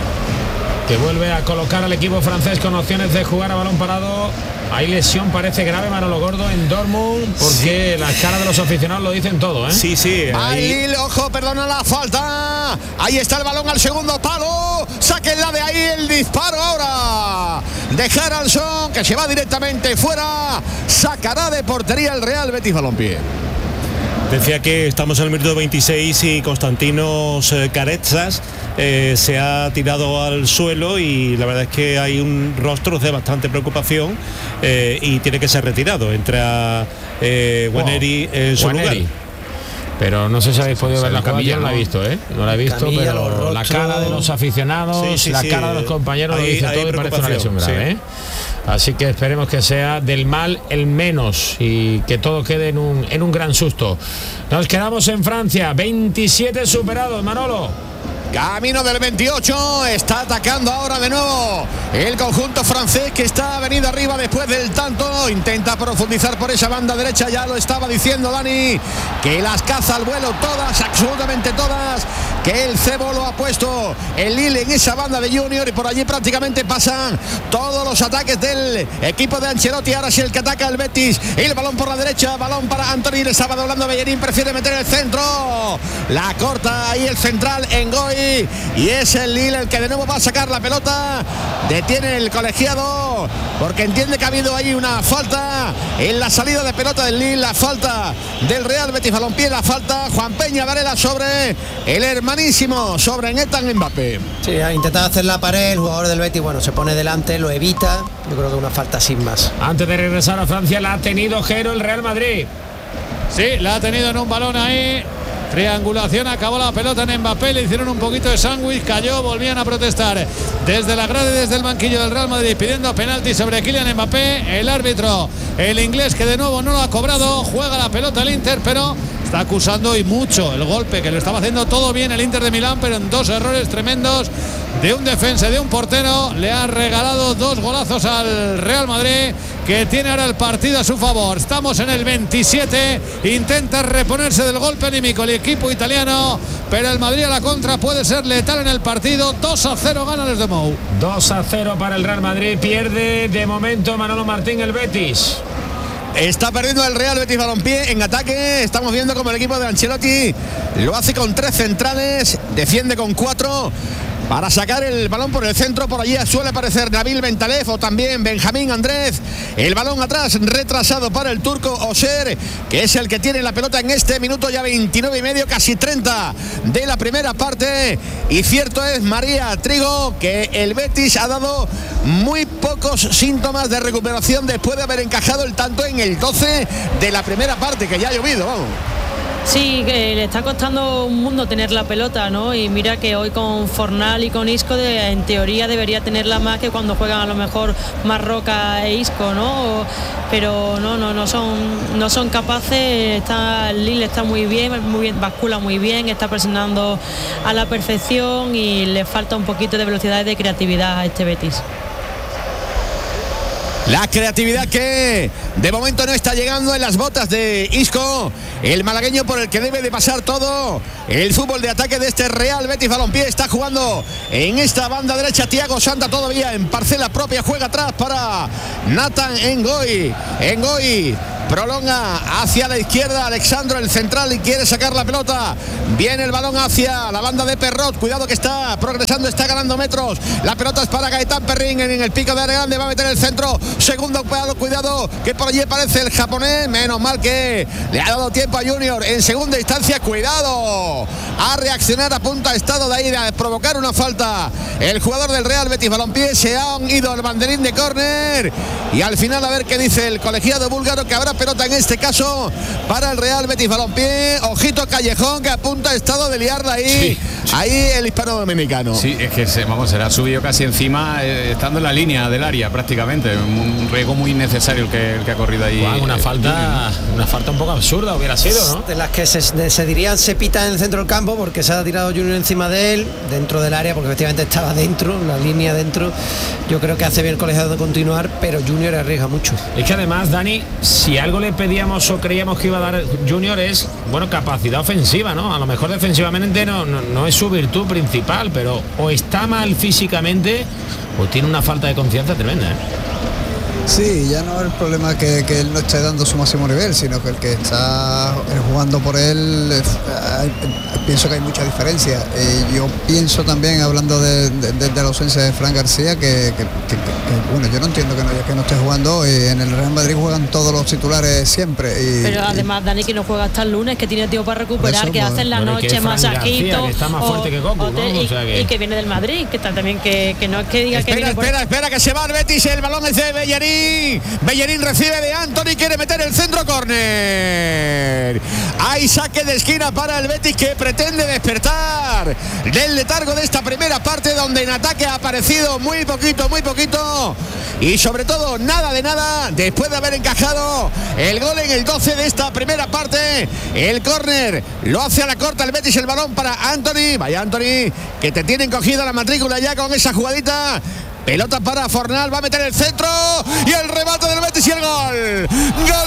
que vuelve a colocar al equipo francés con opciones de jugar a balón parado. Hay lesión, parece grave, Manolo Gordo, en Dortmund, porque las caras de los aficionados lo dicen todo, ¿eh? Sí. Ahí Lille, ojo, perdona la falta. Ahí está el balón al segundo palo. Sáquenla de ahí, el disparo ahora de Haralson, que se va directamente fuera. Sacará de portería el Real Betis Balompié. Decía que estamos en el minuto 26 y Constantinos Carezas se ha tirado al suelo y la verdad es que hay un rostro de bastante preocupación y tiene que ser retirado. Entra Guarneri en su lugar. Pero no sé si habéis podido ver la camilla, no la he visto, No la he visto, Camilla, pero la cara de los aficionados, la cara de los compañeros lo dice todo y parece una lesión grave, ¿eh? Así que esperemos que sea del mal el menos y que todo quede en un gran susto. Nos quedamos en Francia, 27 superados, Manolo. Camino del 28, está atacando ahora de nuevo el conjunto francés, que está venido arriba después del tanto. Intenta profundizar por esa banda derecha, ya lo estaba diciendo Dani, que las caza al vuelo todas, absolutamente todas, que el cebo lo ha puesto el Lille en esa banda de Junior y por allí prácticamente pasan todos los ataques del equipo de Ancelotti. Ahora sí el que ataca el Betis, el balón por la derecha, balón para Antoni, le estaba doblando Bellerín, prefiere meter el centro, la corta ahí el central en Goy. Y es el Lille el que de nuevo va a sacar la pelota. Detiene el colegiado porque entiende que ha habido ahí una falta en la salida de pelota del Lille, la falta del Real Betis Balompié, la falta Juan Peña Varela sobre el hermanísimo, sobre Ethan Mbappé. Sí, ha intentado hacer la pared, el jugador del Betis, bueno, se pone delante, lo evita. Yo creo que una falta sin más. Antes de regresar a Francia, la ha tenido Jero el Real Madrid. Sí, la ha tenido en un balón ahí. Triangulación, acabó la pelota en Mbappé, le hicieron un poquito de sándwich, cayó, volvían a protestar desde la grada y desde el banquillo del Real Madrid pidiendo penalti sobre Kylian Mbappé. El árbitro, el inglés, que de nuevo no lo ha cobrado, juega la pelota el Inter, pero está acusando y mucho el golpe, que lo estaba haciendo todo bien el Inter de Milán, pero en 2 errores tremendos de un defensa y de un portero le ha regalado 2 golazos al Real Madrid, que tiene ahora el partido a su favor. Estamos en el 27, intenta reponerse del golpe anímico el equipo italiano, pero el Madrid a la contra puede ser letal en el partido. 2-0 gana el de Mou. 2-0 para el Real Madrid, pierde de momento Manolo Martín el Betis. Está perdiendo el Real Betis Balompié en ataque. Estamos viendo como el equipo de Ancelotti lo hace con 3 centrales, defiende con 4 para sacar el balón por el centro. Por allí suele aparecer Nabil Bentaleb o también Benjamín Andrés. El balón atrás retrasado para el turco Oser, que es el que tiene la pelota en este minuto ya 29 y medio, casi 30 de la primera parte. Y cierto es, María Trigo, que el Betis ha dado muy pocos síntomas de recuperación después de haber encajado el tanto en el 12 de la primera parte, que ya ha llovido, vamos. Sí, que le está costando un mundo tener la pelota, ¿no? Y mira que hoy con Fornal y con Isco en teoría debería tenerla más que cuando juegan a lo mejor Marroca e Isco, ¿no? Pero no son capaces. Lille está muy bien, bascula muy bien, está presionando a la perfección y le falta un poquito de velocidad y de creatividad a este Betis. La creatividad que de momento no está llegando en las botas de Isco, el malagueño por el que debe de pasar todo el fútbol de ataque de este Real Betis Balompié. Está jugando en esta banda derecha Thiago Santa todavía en parcela propia, juega atrás para Nathan Ngoy. Ngoy prolonga hacia la izquierda, Alexandro el central y quiere sacar la pelota. Viene el balón hacia la banda de Perrot, cuidado que está progresando, está ganando metros. La pelota es para Gaetán Perrin en el pico de área grande, va a meter el centro. Segundo palo, cuidado que por allí aparece el japonés, menos mal que le ha dado tiempo a Junior en segunda instancia. Cuidado a reaccionar, a punto ha estado de ahí a provocar una falta el jugador del Real Betis Balompié. Se han ido al banderín de córner y al final a ver qué dice el colegiado búlgaro, que habrá pelota en este caso para el Real Betis Balompié. Ojito Callejón, que a punto ha estado de liarla ahí. Sí. Ahí el hispano dominicano. Sí, es que se le ha subido casi encima, estando en la línea del área prácticamente. Un riesgo muy innecesario el que ha corrido ahí. Juan, una falta un poco absurda hubiera sido, ¿no? De las que se dirían se pita en el centro del campo, porque se ha tirado Junior encima de él, dentro del área, porque efectivamente estaba dentro, la línea dentro. Yo creo que hace bien el colegiado de continuar, pero Junior arriesga mucho. Es que además, Dani, si algo le pedíamos o creíamos que iba a dar Junior es, bueno, capacidad ofensiva, ¿no? A lo mejor defensivamente no es su virtud principal, pero o está mal físicamente o tiene una falta de confianza tremenda, ¿eh? Sí, ya no es el problema que él no esté dando su máximo nivel, sino que el que está jugando por él, pienso que hay mucha diferencia. Yo pienso también, hablando de la ausencia de Fran García, que bueno, yo no entiendo que no esté jugando hoy. En el Real Madrid juegan todos los titulares siempre. Pero además, Dani, que no juega hasta el lunes, que tiene tiempo para recuperar, que hace en la noche masajitos. Que está más fuerte que Goku, ¿no? Y que viene del Madrid, que está también, que no es que diga que viene por... Espera, que se va el Betis, el balón es de Bellerín. Bellerín recibe de Anthony, quiere meter el centro, córner. Hay saque de esquina para el Betis, que pretende despertar del letargo de esta primera parte, donde en ataque ha aparecido muy poquito y sobre todo nada de nada después de haber encajado el gol en el 12 de esta primera parte. El córner lo hace a la corta el Betis, el balón para Anthony. Vaya Anthony, que te tienen cogida la matrícula ya con esa jugadita. Pelota para Fornal, va a meter el centro y el remate del Betis y el gol. Gol.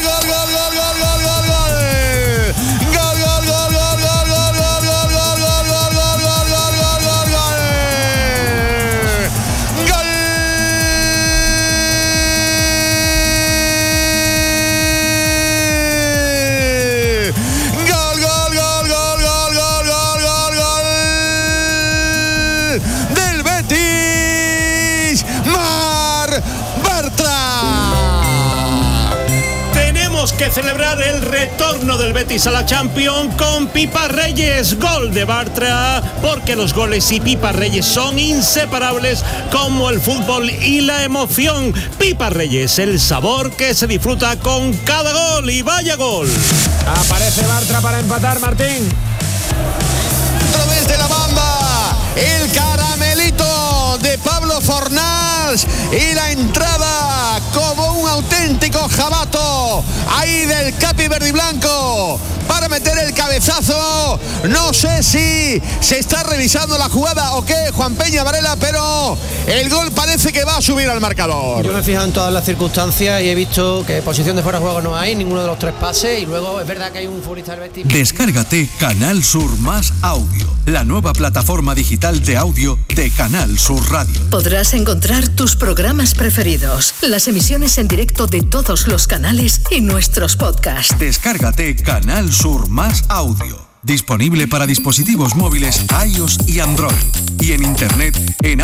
Que celebrar el retorno del Betis a la Champions con Pipa Reyes, gol de Bartra, porque los goles y Pipa Reyes son inseparables como el fútbol y la emoción. Pipa Reyes, el sabor que se disfruta con cada gol, y vaya gol. Aparece Bartra para empatar, Martín. Desde la banda, el caramelito de Pablo Fornals y la entrada como un auténtico jabato ahí del Capi verdiblanco para meter el cabezazo. No sé si se está revisando la jugada o qué, Juan Peña Varela, pero el gol parece que va a subir al marcador. Yo me he fijado en todas las circunstancias y he visto que posición de fuera de juego no hay, ninguno de los tres pases, y luego es verdad que hay un futbolista del Betis. Descárgate Canal Sur Más Audio, la nueva plataforma digital de audio de Canal Sur Radio. Podrás encontrar tus programas preferidos, las emisiones en directo de todos los canales y nuestros podcasts. Descárgate Canal Sur Más Audio, disponible para dispositivos móviles iOS y Android, y en internet en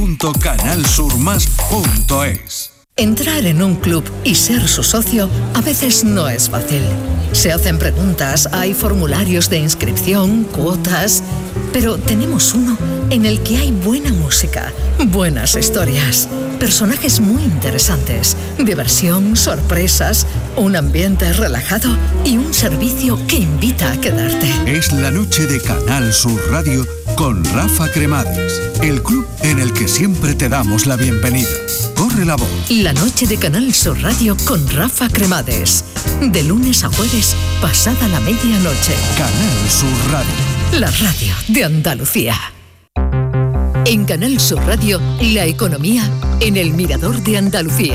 audio.canalsurmas.es. Entrar en un club y ser su socio a veces no es fácil. Se hacen preguntas, hay formularios de inscripción, cuotas, pero tenemos uno en el que hay buena música, buenas historias, personajes muy interesantes, diversión, sorpresas, un ambiente relajado y un servicio que invita a quedarte. Es la noche de Canal Sur Radio con Rafa Cremades, el club en el que siempre te damos la bienvenida. Corre la voz. La noche de Canal Sur Radio con Rafa Cremades. De lunes a jueves, pasada la medianoche. Canal Sur Radio. La radio de Andalucía. En Canal Sur Radio, la economía en el Mirador de Andalucía.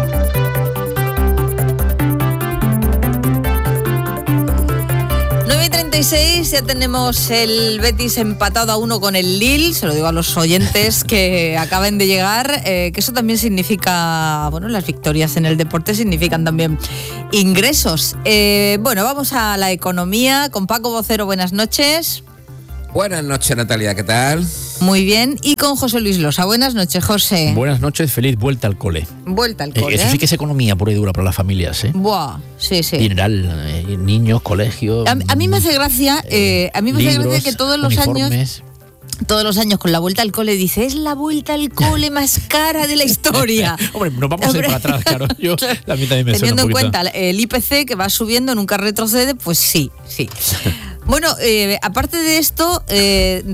Ya tenemos el Betis empatado a 1 con el Lille. Se lo digo a los oyentes que acaben de llegar, que eso también significa, bueno, las victorias en el deporte significan también ingresos. Bueno, vamos a la economía con Paco Vocero. Buenas noches. Buenas noches, Natalia, ¿qué tal? Muy bien, y con José Luis Losa. Buenas noches, José. Buenas noches, feliz vuelta al cole. Vuelta al cole. Eso sí que es economía pura y dura para las familias, ¿eh? Buah, sí, sí. Dineral, niños, colegios. A mí me hace gracia, libros, que todos los años con la vuelta al cole dice, es la vuelta al cole más cara de la historia. Hombre, nos vamos a ir para atrás, claro. Yo, a mí también me teniendo en suena un cuenta el IPC que va subiendo, nunca retrocede, pues sí. Bueno, aparte de esto, de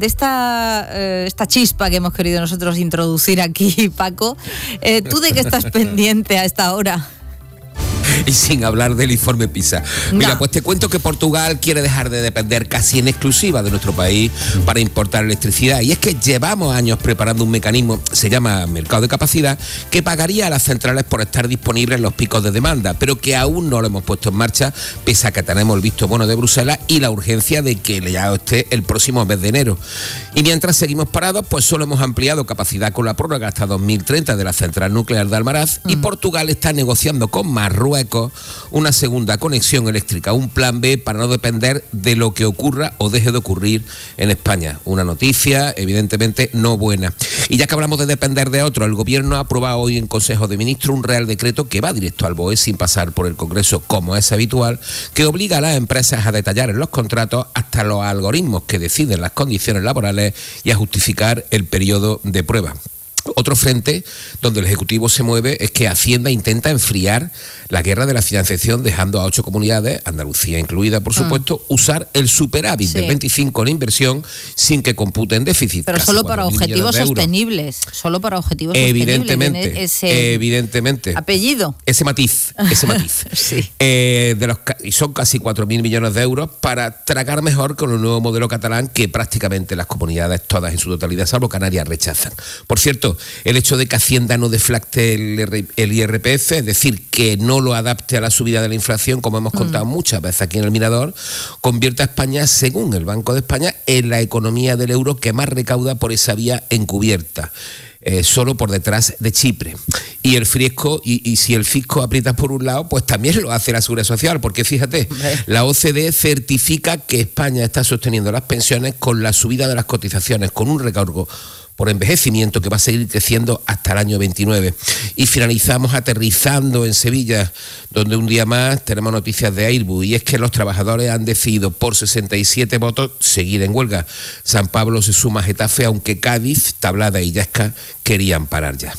esta chispa que hemos querido nosotros introducir aquí, Paco, ¿tú de qué estás pendiente a esta hora? Y sin hablar del informe PISA. Mira, pues te cuento que Portugal quiere dejar de depender casi en exclusiva de nuestro país para importar electricidad. Y es que llevamos años preparando un mecanismo, se llama mercado de capacidad, que pagaría a las centrales por estar disponibles en los picos de demanda, pero que aún no lo hemos puesto en marcha, pese a que tenemos el visto bueno de Bruselas y la urgencia de que ya esté el próximo mes de enero. Y mientras seguimos parados, pues solo hemos ampliado capacidad con la prórroga hasta 2030 de la central nuclear de Almaraz, y Portugal está negociando con Marruecos una segunda conexión eléctrica, un plan B para no depender de lo que ocurra o deje de ocurrir en España. Una noticia evidentemente no buena. Y ya que hablamos de depender de otro, el gobierno ha aprobado hoy en Consejo de Ministros un Real Decreto que va directo al BOE sin pasar por el Congreso, como es habitual, que obliga a las empresas a detallar en los contratos hasta los algoritmos que deciden las condiciones laborales y a justificar el periodo de prueba. Otro frente donde el Ejecutivo se mueve es que Hacienda intenta enfriar la guerra de la financiación, dejando a 8 comunidades, Andalucía incluida por supuesto, usar el superávit del 25 en inversión sin que computen déficit. Pero solo para objetivos sostenibles. Solo para objetivos evidentemente, sostenibles. Evidentemente. Apellido. Ese matiz. Sí. Y son casi 4.000 millones de euros para tragar mejor con el nuevo modelo catalán que prácticamente las comunidades todas en su totalidad, salvo Canarias, rechazan. Por cierto, el hecho de que Hacienda no deflacte el IRPF, es decir, que no lo adapte a la subida de la inflación, como hemos contado muchas veces aquí en el Mirador, convierte a España, según el Banco de España, en la economía del euro que más recauda por esa vía encubierta. Solo por detrás de Chipre. Y el fisco, y si el fisco aprieta por un lado, pues también lo hace la Seguridad Social, porque fíjate, la OCDE certifica que España está sosteniendo las pensiones con la subida de las cotizaciones, con un recargo por envejecimiento que va a seguir creciendo hasta el año 29. Y finalizamos aterrizando en Sevilla, donde un día más tenemos noticias de Airbus, y es que los trabajadores han decidido por 67 votos seguir en huelga. San Pablo se suma a Getafe, aunque Cádiz, Tablada y Illescas querían parar ya.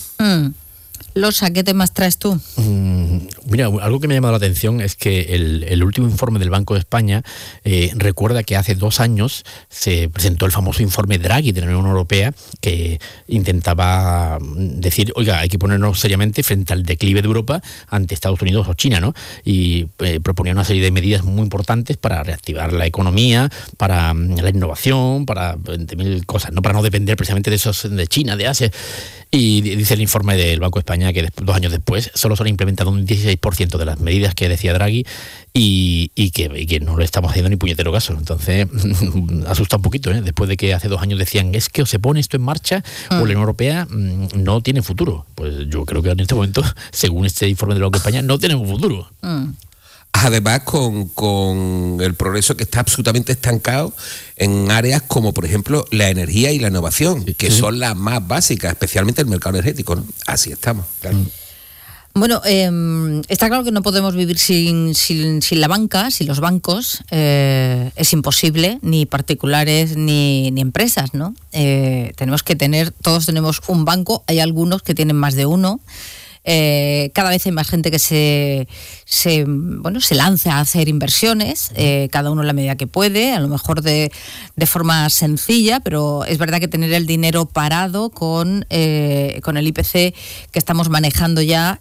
Losa, ¿qué temas traes tú? Mira, algo que me ha llamado la atención es que el último informe del Banco de España recuerda que hace 2 años se presentó el famoso informe Draghi de la Unión Europea, que intentaba decir, oiga, hay que ponernos seriamente frente al declive de Europa ante Estados Unidos o China, ¿no? Y proponía una serie de medidas muy importantes para reactivar la economía, para la innovación, para 20.000 cosas, ¿no? Para no depender precisamente de China, de Asia. Y dice el informe del Banco de España que 2 años después solo se han implementado un 16% de las medidas que decía Draghi y que no le estamos haciendo ni puñetero caso. Entonces asusta un poquito, ¿eh? Después de que hace 2 años decían, es que o se pone esto en marcha o la Unión Europea no tiene futuro. Pues yo creo que en este momento, según este informe del Banco de España, no tenemos futuro. Además, con el progreso que está absolutamente estancado en áreas como, por ejemplo, la energía y la innovación, que son las más básicas, especialmente el mercado energético, ¿no? Así estamos, claro. Bueno, está claro que no podemos vivir sin la banca, sin los bancos. Es imposible, ni particulares ni empresas, ¿no? Todos tenemos un banco, hay algunos que tienen más de uno. Cada vez hay más gente que se lanza a hacer inversiones, cada uno en la medida que puede, a lo mejor de forma sencilla, pero es verdad que tener el dinero parado con el IPC que estamos manejando ya,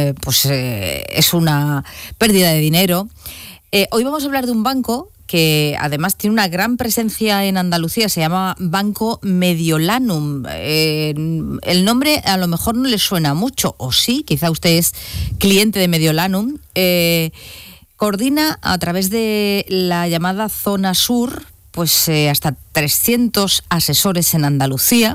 es una pérdida de dinero. Hoy vamos a hablar de un banco que además tiene una gran presencia en Andalucía, se llama Banco Mediolanum. El nombre a lo mejor no le suena mucho, o sí, quizá usted es cliente de Mediolanum. Coordina a través de la llamada Zona Sur, hasta 300 asesores en Andalucía.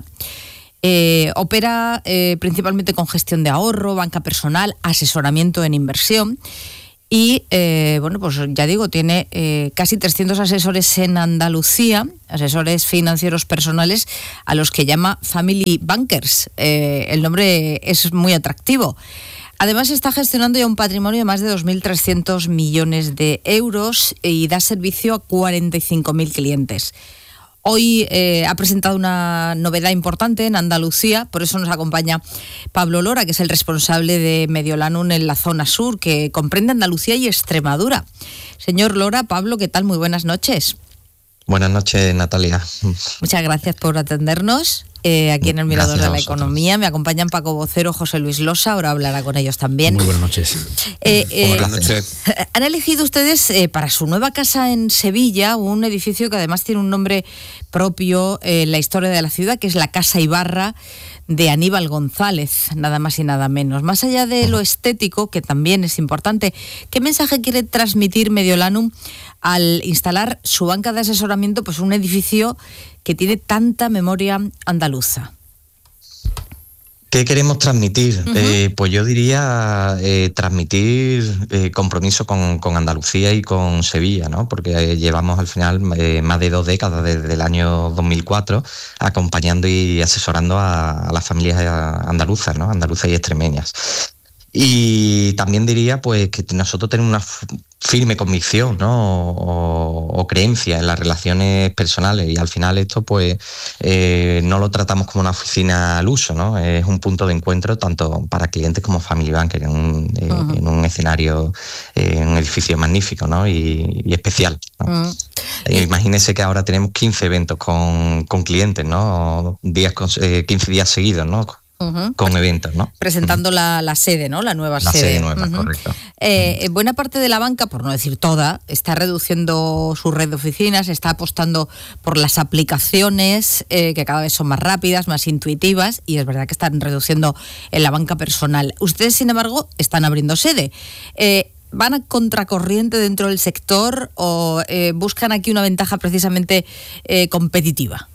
Opera principalmente con gestión de ahorro, banca personal, asesoramiento en inversión. Y, ya digo, tiene casi 300 asesores en Andalucía, asesores financieros personales, a los que llama Family Bankers. El nombre es muy atractivo. Además, está gestionando ya un patrimonio de más de 2.300 millones de euros y da servicio a 45.000 clientes. Hoy ha presentado una novedad importante en Andalucía, por eso nos acompaña Pablo Lora, que es el responsable de Mediolanum en la zona sur, que comprende Andalucía y Extremadura. Señor Lora, Pablo, ¿qué tal? Muy buenas noches. Buenas noches, Natalia. Muchas gracias por atendernos. Aquí en el Mirador de la Economía me acompañan Paco Vocero, José Luis Losa, ahora hablará con ellos también. Muy buenas noches. Buenas noches. Han elegido ustedes para su nueva casa en Sevilla un edificio que además tiene un nombre propio en la historia de la ciudad, que es la Casa Ibarra de Aníbal González, nada más y nada menos. Más allá de lo estético, que también es importante, ¿qué mensaje quiere transmitir Mediolanum al instalar su banca de asesoramiento, un edificio que tiene tanta memoria andaluza? ¿Qué queremos transmitir? Pues yo diría transmitir compromiso con Andalucía y con Sevilla, ¿no? Porque llevamos al final más de 2 décadas, desde el año 2004, acompañando y asesorando a las familias andaluzas, ¿no? Andaluzas y extremeñas. Y también diría que nosotros tenemos una firme convicción, ¿no? o creencia en las relaciones personales, y al final esto no lo tratamos como una oficina al uso, ¿no? Es un punto de encuentro tanto para clientes como Family Banker en un escenario, en un edificio magnífico, ¿no? y especial, ¿no? Imagínense que ahora tenemos 15 eventos con clientes, ¿no? 15 días seguidos, ¿no? Con eventos, ¿no? Presentando la sede, ¿no? La nueva sede. La sede nueva, correcto. Buena parte de la banca, por no decir toda, está reduciendo su red de oficinas, está apostando por las aplicaciones que cada vez son más rápidas, más intuitivas, y es verdad que están reduciendo en la banca personal. Ustedes, sin embargo, están abriendo sede. ¿Van a contracorriente dentro del sector o buscan aquí una ventaja precisamente competitiva?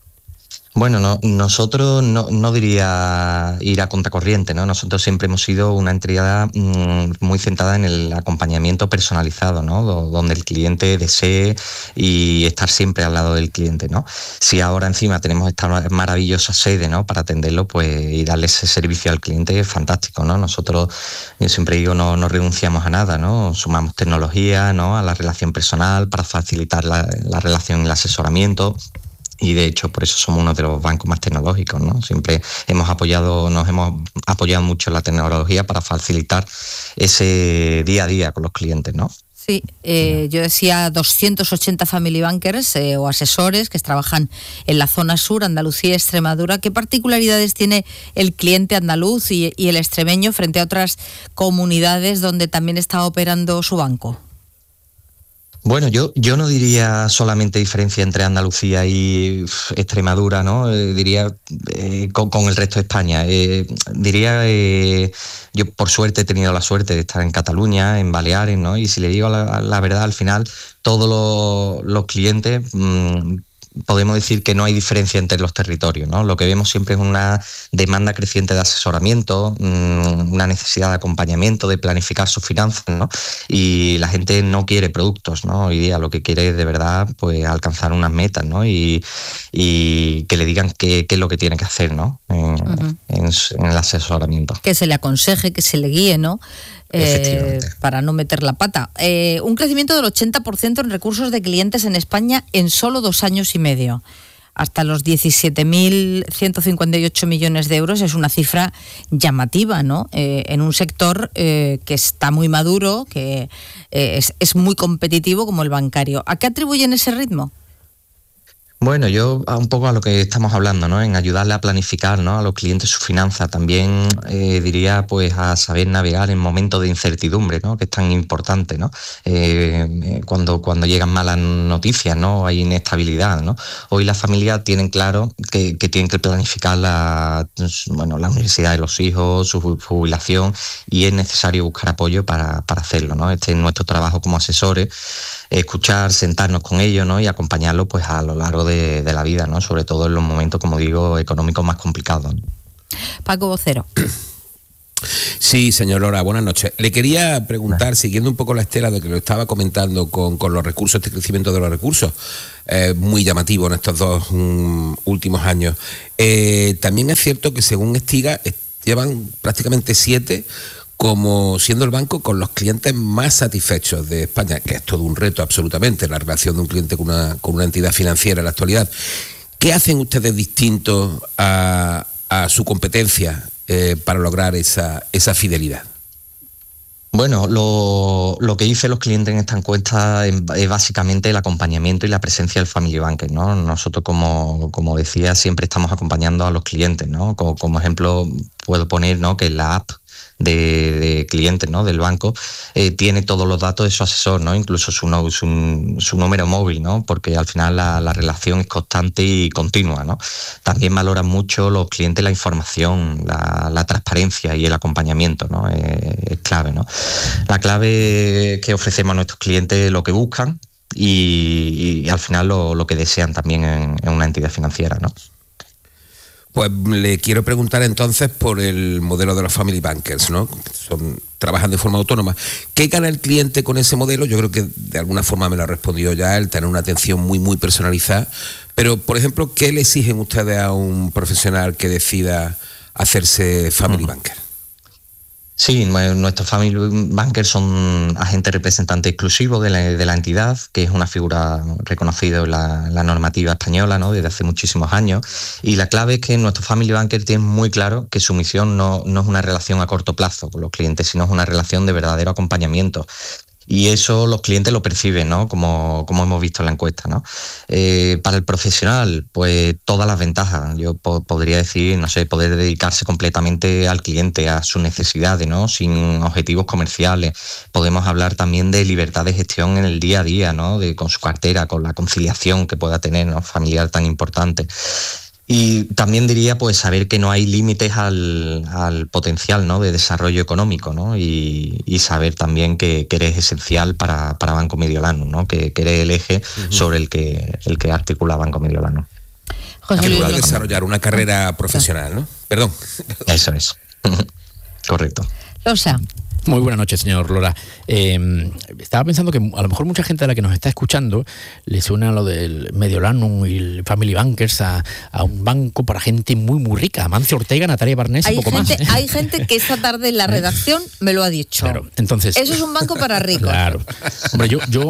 Bueno, nosotros no diría ir a contracorriente, ¿no? Nosotros siempre hemos sido una entidad muy centrada en el acompañamiento personalizado, ¿no? Donde el cliente desee y estar siempre al lado del cliente, ¿no? Si ahora encima tenemos esta maravillosa sede, ¿no? Para atenderlo, y darle ese servicio al cliente es fantástico, ¿no? Nosotros, yo siempre digo, no renunciamos a nada, ¿no? Sumamos tecnología, ¿no? A la relación personal para facilitar la relación y el asesoramiento. Y de hecho por eso somos uno de los bancos más tecnológicos, ¿no? Siempre nos hemos apoyado mucho en la tecnología para facilitar ese día a día con los clientes, ¿no? Sí, yo decía 280 Family Bankers o asesores que trabajan en la zona sur, Andalucía y Extremadura. ¿Qué particularidades tiene el cliente andaluz y el extremeño frente a otras comunidades donde también está operando su banco? Bueno, yo no diría solamente diferencia entre Andalucía y Extremadura, ¿no? Diría con el resto de España. Diría, yo por suerte he tenido la suerte de estar en Cataluña, en Baleares, ¿no? Y si le digo la verdad, al final todos los clientes podemos decir que no hay diferencia entre los territorios, ¿no? Lo que vemos siempre es una demanda creciente de asesoramiento, una necesidad de acompañamiento, de planificar sus finanzas, ¿no? Y la gente no quiere productos, ¿no? Hoy día lo que quiere es de verdad alcanzar unas metas, ¿no? Y que le digan qué es lo que tiene que hacer, ¿no? En el asesoramiento. Que se le aconseje, que se le guíe, ¿no? Para no meter la pata. Un crecimiento del 80% en recursos de clientes en España en solo 2 años y medio. hasta los 17.158 millones de euros es una cifra llamativa, ¿no? En un sector que está muy maduro, que es muy competitivo como el bancario. ¿A qué atribuyen ese ritmo? Bueno, yo un poco a lo que estamos hablando, ¿no? En ayudarle a planificar, ¿no? A los clientes su finanza. También diría, pues, a saber navegar en momentos de incertidumbre, ¿no? Que es tan importante, ¿no? Cuando llegan malas noticias, ¿no? Hay inestabilidad, ¿no? Hoy las familias tienen claro que tienen que planificar la universidad de los hijos, su jubilación, y es necesario buscar apoyo para hacerlo, ¿no? Este es nuestro trabajo como asesores, escuchar, sentarnos con ellos, ¿no? Y acompañarlos, pues, a lo largo de la vida, ¿no? Sobre todo en los momentos, como digo, económicos más complicados, ¿no? Paco Vocero. Sí, señor Lora, buenas noches. Le quería preguntar, siguiendo un poco la estela de que lo estaba comentando con los recursos, este crecimiento de los recursos, muy llamativo en estos dos últimos años. También es cierto que según Estiga llevan prácticamente 7 como siendo el banco con los clientes más satisfechos de España, que es todo un reto absolutamente, la relación de un cliente con una entidad financiera en la actualidad. ¿Qué hacen ustedes distinto a su competencia para lograr esa fidelidad? Bueno, lo que dicen los clientes en esta encuesta es básicamente el acompañamiento y la presencia del Family Banker, ¿no? Nosotros, como decía, siempre estamos acompañando a los clientes, ¿no? Como ejemplo puedo poner, ¿no? Que la app de clientes, ¿no? Del banco tiene todos los datos de su asesor, ¿no? Incluso su número móvil, ¿no? Porque al final la relación es constante y continua, ¿no? También valoran mucho los clientes la información, la transparencia y el acompañamiento, ¿no? Es clave, ¿no? La clave que ofrecemos a nuestros clientes es lo que buscan y al final lo que desean también en una entidad financiera, ¿no? Pues le quiero preguntar entonces por el modelo de los Family Bankers, ¿no? Trabajan de forma autónoma. ¿Qué gana el cliente con ese modelo? Yo creo que de alguna forma me lo ha respondido ya, el tener una atención muy, muy personalizada. Pero, por ejemplo, ¿qué le exigen ustedes a un profesional que decida hacerse Family Banker? Sí, nuestros Family Bankers son agentes representantes exclusivos de la entidad, que es una figura reconocida en la normativa española, ¿no? Desde hace muchísimos años. Y la clave es que nuestros Family Bankers tienen muy claro que su misión no es una relación a corto plazo con los clientes, sino es una relación de verdadero acompañamiento. Y eso los clientes lo perciben, ¿no? Como hemos visto en la encuesta, ¿no? Para el profesional, pues todas las ventajas. Yo podría decir, no sé, poder dedicarse completamente al cliente, a sus necesidades, ¿no? Sin objetivos comerciales. Podemos hablar también de libertad de gestión en el día a día, ¿no? Con su cartera, con la conciliación que pueda tener, ¿no? Familiar tan importante. Y también diría, pues, saber que no hay límites al potencial, ¿no? De desarrollo económico, ¿no? Y saber también que eres esencial para Banco Mediolanum, ¿no? Que eres el eje sobre el que articula Banco Mediolanum. Que pueda desarrollar una carrera profesional, ¿no? Perdón. Eso es. Correcto. Losa. Muy buenas noches, señor Lora. Estaba pensando que a lo mejor mucha gente de la que nos está escuchando le suena lo del Mediolanum y el Family Bankers a un banco para gente muy, muy rica. Amancio Ortega, Natalia Barnés y poco más. Hay gente que esta tarde en la redacción me lo ha dicho. Claro, entonces... Eso es un banco para ricos. Claro. Hombre, yo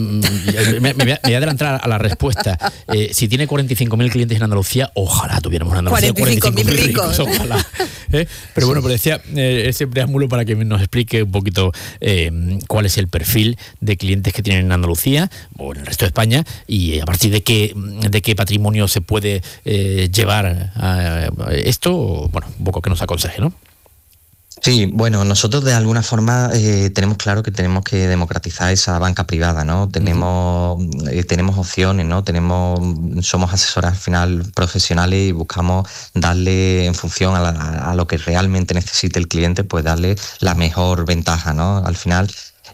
me voy a adelantar a la respuesta. Si tiene 45.000 clientes en Andalucía, ojalá tuviéramos en Andalucía 45.000 ricos. Ojalá. Pero bueno, pero decía ese preámbulo para que nos explique un poquito cuál es el perfil de clientes que tienen en Andalucía o en el resto de España y a partir de qué patrimonio se puede llevar a esto, bueno, un poco que nos aconseje, ¿no? Sí, bueno, nosotros de alguna forma tenemos claro que tenemos que democratizar esa banca privada, ¿no? Tenemos opciones, ¿no? Somos asesores al final profesionales y buscamos darle en función a lo que realmente necesite el cliente, pues darle la mejor ventaja, ¿no? Al final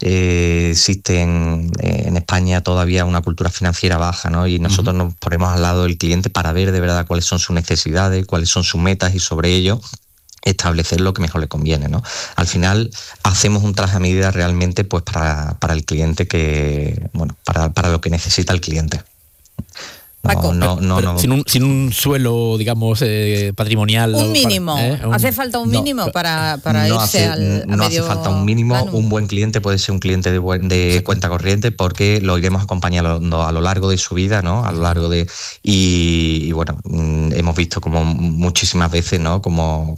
existe en España todavía una cultura financiera baja, ¿no? Y nosotros nos ponemos al lado del cliente para ver de verdad cuáles son sus necesidades, cuáles son sus metas y sobre ello establecer lo que mejor le conviene, ¿no? Al final hacemos un traje a medida realmente pues para el cliente para lo que necesita el cliente. Paco. Sin un suelo, digamos, patrimonial. Un mínimo. ¿Hace falta un mínimo para irse al No hace falta un mínimo. Un buen cliente puede ser un cliente de cuenta corriente, porque lo iremos acompañando a lo largo de su vida, ¿no? A lo largo de... Y bueno, hemos visto como muchísimas veces, ¿no? Como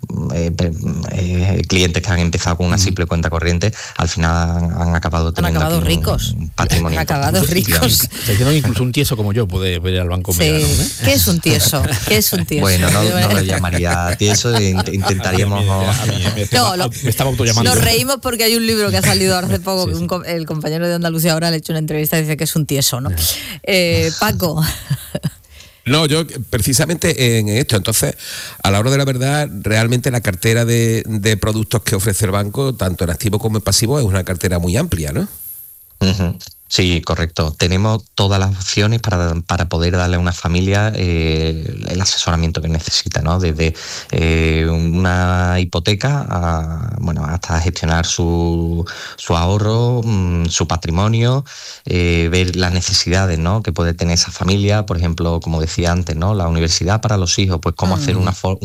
clientes que han empezado con una simple cuenta corriente, al final han acabado teniendo ricos. Un patrimonio. Han acabado ricos. Incluso un tieso como yo puede ir al banco. Sí. ¿Qué es un tieso? Bueno, no lo llamaría tieso, intentaríamos... Me estaba autollamando. Nos reímos porque hay un libro que ha salido hace poco, que el compañero de Andalucía ahora le ha hecho una entrevista y dice que es un tieso, ¿no? Paco. No, yo precisamente en esto, entonces, a la hora de la verdad, realmente la cartera de productos que ofrece el banco, tanto en activo como en pasivo, es una cartera muy amplia, ¿no? Uh-huh. Sí, correcto. Tenemos todas las opciones para poder darle a una familia el asesoramiento que necesita, ¿no? Desde una hipoteca hasta gestionar su ahorro, su patrimonio, ver las necesidades, ¿no? Que puede tener esa familia, por ejemplo, como decía antes, ¿no? La universidad para los hijos, pues cómo hacer una